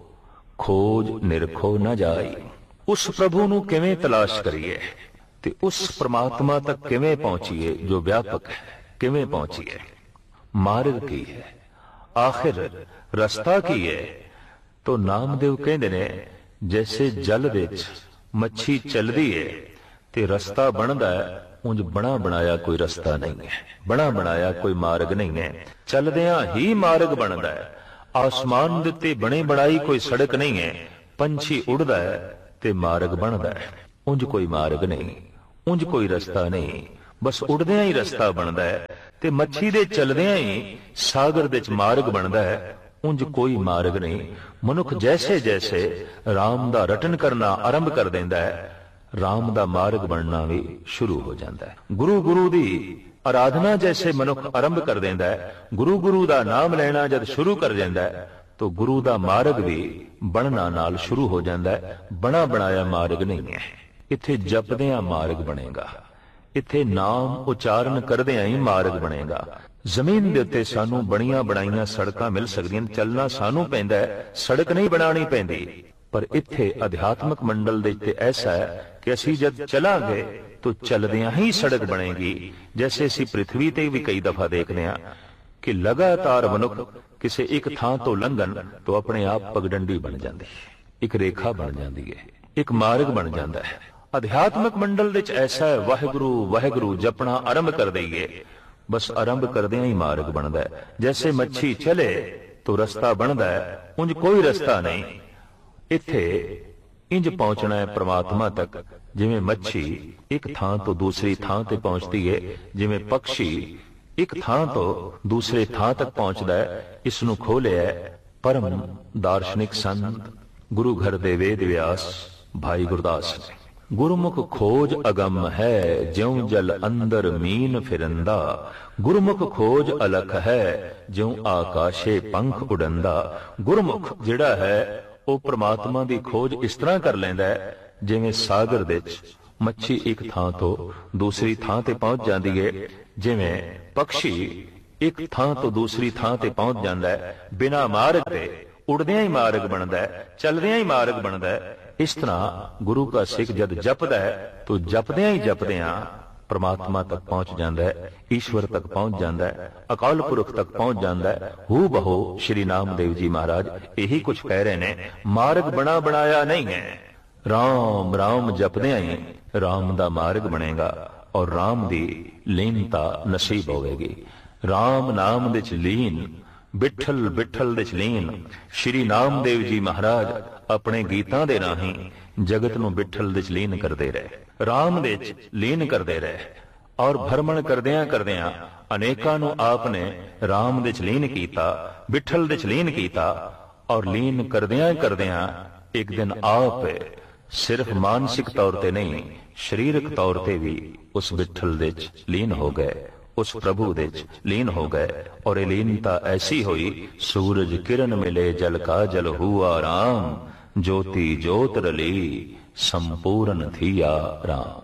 खोज निरखो न जाई। उस प्रभु नूं किवें तलाश करिए ते उस परमात्मा तक किवें पहुंचीए जो व्यापक है? किवें पहुंचीए? मार्ग की है, आखिर रस्ता की है? तो नामदेव कहंदे ने जैसे जल विच मच्छी चलदी है ते रस्ता बनदा है, उंज बना बनाया कोई रस्ता नहीं है, बना बनाया कोई मार्ग नहीं है, चलदियां ही मार्ग बनदा है। ਆਸਮਾਨ ਦੇ ਉੱਤੇ ਬਣੇ ਬਣਾਈ ਕੋਈ ਸੜਕ ਨਹੀਂ ਹੈ। ਪੰਛੀ ਉੜਦਾ ਹੈ ਤੇ ਮਾਰਗ ਬਣਦਾ ਹੈ, ਉਂਝ ਕੋਈ ਮਾਰਗ ਨਹੀਂ, ਉਂਝ ਕੋਈ ਰਸਤਾ ਨਹੀਂ, ਬਸ ਉੜਦਿਆਂ ਹੀ ਰਸਤਾ ਬਣਦਾ ਹੈ। ਤੇ ਮੱਛੀ ਦੇ ਚਲਦਿਆਂ ਹੀ ਸਾਗਰ ਦੇ ਚ ਮਾਰਗ ਬਣਦਾ ਹੈ, ਉਂਝ ਕੋਈ ਮਾਰਗ ਨਹੀਂ। ਮਨੁੱਖ ਜੈਸੇ ਜੈਸੇ ਰਾਮ ਦਾ ਰਟਨ ਕਰਨਾ ਆਰੰਭ ਕਰ ਦਿੰਦਾ ਹੈ, ਰਾਮ ਦਾ ਮਾਰਗ ਬਣਨਾ ਵੀ ਸ਼ੁਰੂ ਹੋ ਜਾਂਦਾ ਹੈ। ਗੁਰੂ ਦੀ ਆਰਾਧਨਾ ਜੈਸੇ ਮਨੁੱਖ ਆਰੰਭ ਕਰ ਦਿੰਦਾ ਹੈ, ਗੁਰੂ ਦਾ ਨਾਮ ਲੈਣਾ ਜਦ ਸ਼ੁਰੂ ਕਰ ਦਿੰਦਾ ਹੈ, ਤਾਂ ਗੁਰੂ ਦਾ ਮਾਰਗ ਵੀ ਬਣਨਾ ਨਾਲ ਸ਼ੁਰੂ ਹੋ ਜਾਂਦਾ ਹੈ। ਬਣਾ ਬਣਾਇਆ ਮਾਰਗ ਨਹੀਂ ਹੈ। ਇੱਥੇ ਜਪਦਿਆਂ ਮਾਰਗ ਬਣੇਗਾ, ਇੱਥੇ ਨਾਮ ਉਚਾਰਨ ਕਰਦਿਆਂ ਹੀ ਮਾਰਗ ਬਣੇਗਾ। ਜ਼ਮੀਨ ਦੇ ਉੱਤੇ ਸਾਨੂੰ ਬਣੀਆਂ ਬਣਾਈਆਂ ਸੜਕਾਂ ਮਿਲ ਸਕਦੀਆਂ, ਚੱਲਣਾ ਸਾਨੂੰ ਪੈਂਦਾ ਹੈ, ਸੜਕ ਨਹੀਂ ਬਣਾਉਣੀ ਪੈਂਦੀ। ਪਰ ਇੱਥੇ ਅਧਿਆਤਮਿਕ ਮੰਡਲ ਦੇ ਉੱਤੇ ਐਸਾ ਹੈ ਕਿ ਅਸੀਂ ਜਦ ਚਲਾਂਗੇ ਤਾਂ ਚੱਲਦਿਆਂ ਹੀ ਸੜਕ ਬਣੇਗੀ। ਜੈਸੇ ਅਸੀਂ ਪ੍ਰਿਥਵੀ ਤੇ ਵੀ ਕਈ ਦਫਾ ਦੇਖਦੇ ਹਾਂ ਕਿ ਲਗਾਤਾਰ ਮਨੁੱਖ ਕਿਸੇ ਇੱਕ ਥਾਂ ਤੋਂ ਲੰਘਣ ਤਾਂ ਆਪਣੇ ਆਪ ਪਗਡੰਡੀ ਬਣ ਜਾਂਦੀ ਹੈ, ਇੱਕ ਰੇਖਾ ਬਣ ਜਾਂਦੀ ਹੈ, ਇੱਕ ਮਾਰਗ ਬਣ ਜਾਂਦਾ ਹੈ। ਅਧਿਆਤਮਿਕ ਮੰਡਲ ਵਿੱਚ ਐਸਾ ਹੈ, ਵਾਹਿਗੁਰੂ ਵਾਹਿਗੁਰੂ ਜਪਣਾ ਆਰੰਭ ਕਰ ਦਈਏ, ਬਸ ਆਰੰਭ ਕਰਦਿਆਂ ਹੀ ਮਾਰਗ ਬਣਦਾ ਹੈ। ਜੈਸੇ ਮੱਛੀ ਚਲੇ ਤਾਂ ਰਸਤਾ ਬਣਦਾ ਹੈ, ਉਂਝ ਕੋਈ ਰਸਤਾ ਨਹੀਂ। ਇੱਥੇ ਇੰਜ ਪਹੁੰਚਣਾ ਹੈ ਪ੍ਰਮਾਤਮਾ ਤੱਕ ਜਿਵੇਂ ਮੱਛੀ ਇੱਕ ਥਾਂ ਤੋਂ ਦੂਸਰੀ ਥਾਂ ਤੇ ਪਹੁੰਚਦੀ ਹੈ, ਜਿਵੇਂ ਪੰਛੀ ਇੱਕ ਥਾਂ ਤੋਂ ਦੂਸਰੇ ਥਾਂ ਤੱਕ ਪਹੁੰਚਦਾ ਹੈ। ਇਸ ਨੂੰ ਖੋਲਿਆ ਪਰਮ ਦਾਰਸ਼ਨਿਕ ਸੰਤ ਗੁਰੂ ਘਰ ਦੇ ਵੇਦ ਵਿਆਸ ਭਾਈ ਗੁਰਦਾਸ ਨੇ। ਗੁਰਮੁਖ ਖੋਜ ਅਗੰਮ ਹੈ, ਜਿਉ ਜਲ ਅੰਦਰ ਮੀਨ ਫਿਰੰਦਾ। ਗੁਰਮੁਖ ਖੋਜ ਅਲਖ ਹੈ, ਜਿਉ ਆਕਾਸ਼ੇ ਪੰਖ ਉਡੰਦਾ। ਗੁਰਮੁਖ ਜਿਹੜਾ ਹੈ ਉਹ ਪ੍ਰਮਾਤਮਾ ਦੀ ਖੋਜ ਇਸ ਤਰ੍ਹਾਂ ਕਰ ਲੈਂਦਾ ਹੈ ਜਿਵੇਂ ਸਾਗਰ ਦੇ ਵਿੱਚ ਮੱਛੀ ਇੱਕ ਥਾਂ ਤੋਂ ਦੂਸਰੀ ਥਾਂ ਤੇ ਪਹੁੰਚ ਜਾਂਦੀ ਹੈ, ਜਿਵੇਂ ਪੰਛੀ ਇੱਕ ਥਾਂ ਤੋਂ ਦੂਸਰੀ ਥਾਂ ਤੇ ਪਹੁੰਚ ਜਾਂਦਾ ਹੈ। ਬਿਨਾਂ ਮਾਰਗ ਤੇ ਉੜਦਿਆਂ ਹੀ ਮਾਰਗ ਬਣਦਾ ਹੈ, ਚੱਲਦਿਆਂ ਹੀ ਮਾਰਗ ਬਣਦਾ ਹੈ। ਇਸ ਤਰ੍ਹਾਂ ਗੁਰੂ ਕਾ ਸਿੱਖ ਜਦ ਜਪਦਾ ਹੈ ਤਾਂ ਜਪਦਿਆਂ ਹੀ ਜਪਦਿਆਂ ਪ੍ਰਮਾਤਮਾ ਤੱਕ ਪਹੁੰਚ ਜਾਂਦਾ ਹੈ, ਈਸ਼ਵਰ ਤੱਕ ਪਹੁੰਚ ਜਾਂਦਾ ਹੈ, ਅਕਾਲ ਪੁਰਖ ਤੱਕ ਪਹੁੰਚ ਜਾਂਦਾ ਹੈ। ਹੂ ਬਹੂ ਸ਼੍ਰੀ ਨਾਮਦੇਵ ਜੀ ਮਹਾਰਾਜ ਇਹੀ ਕੁਝ ਕਹਿ ਰਹੇ ਨੇ, ਮਾਰਗ ਬਣਾ ਬਣਾਇਆ ਨਹੀਂ ਹੈ। ਰਾਮ ਰਾਮ ਜਪਦਿਆਂ ਹੀ ਰਾਮ ਦਾ ਮਾਰਗ ਬਣੇਗਾ ਔਰ ਰਾਮ ਦੀ ਲੀਨਤਾ ਨਸੀਬ ਹੋਵੇਗੀ। ਰਾਮ ਨਾਮ ਦੇ ਚ ਲੀਨ, ਬਿਠਲ ਬਿਠਲ ਦੇ ਚ ਲੀਨ। ਸ਼੍ਰੀ ਨਾਮਦੇਵ ਜੀ ਮਹਾਰਾਜ ਆਪਣੇ ਗੀਤਾਂ ਦੇ ਰਾਹੀਂ ਜਗਤ ਨੂੰ ਬਿਠਲ ਦੇ ਚ ਲੀਨ ਕਰਦੇ ਰਹੇ, ਰਾਮ ਦੇ ਚ ਲੀਨ ਕਰਦੇ ਰਹੇ ਔਰ ਭਰਮਣ ਕਰਦਿਆਂ ਕਰਦਿਆਂ ਅਨੇਕਾਂ ਨੂੰ ਆਪ ਨੇ ਰਾਮ ਦੇ ਚ ਲੀਨ ਕੀਤਾ, ਬਿਠਲ ਦੇ ਚ ਲੀਨ ਕੀਤਾ ਔਰ ਲੀਨ ਕਰਦਿਆਂ ਕਰਦਿਆਂ ਇੱਕ ਦਿਨ ਆਪ ਸਿਰਫ ਮਾਨਸਿਕ ਤੌਰ ਤੇ ਨਹੀਂ ਸਰੀਰਕ ਤੌਰ ਤੇ ਵੀ ਉਸ ਬਿਠਲ ਦੇ ਚ ਲੀਨ ਹੋ ਗਏ, ਉਸ ਪ੍ਰਭੂ ਦੇ ਚ ਲੀਨ ਹੋ ਗਏ। ਔਰ ਇਹ ਲੀਨਤਾ ਐਸੀ ਹੋਈ, ਸੂਰਜ ਕਿਰਨ ਮਿਲੇ ਜਲ ਕਾ ਜਲ ਹੁਆ ਰਾਮ, ज्योति ज्योत रली संपूर्ण थिया राम।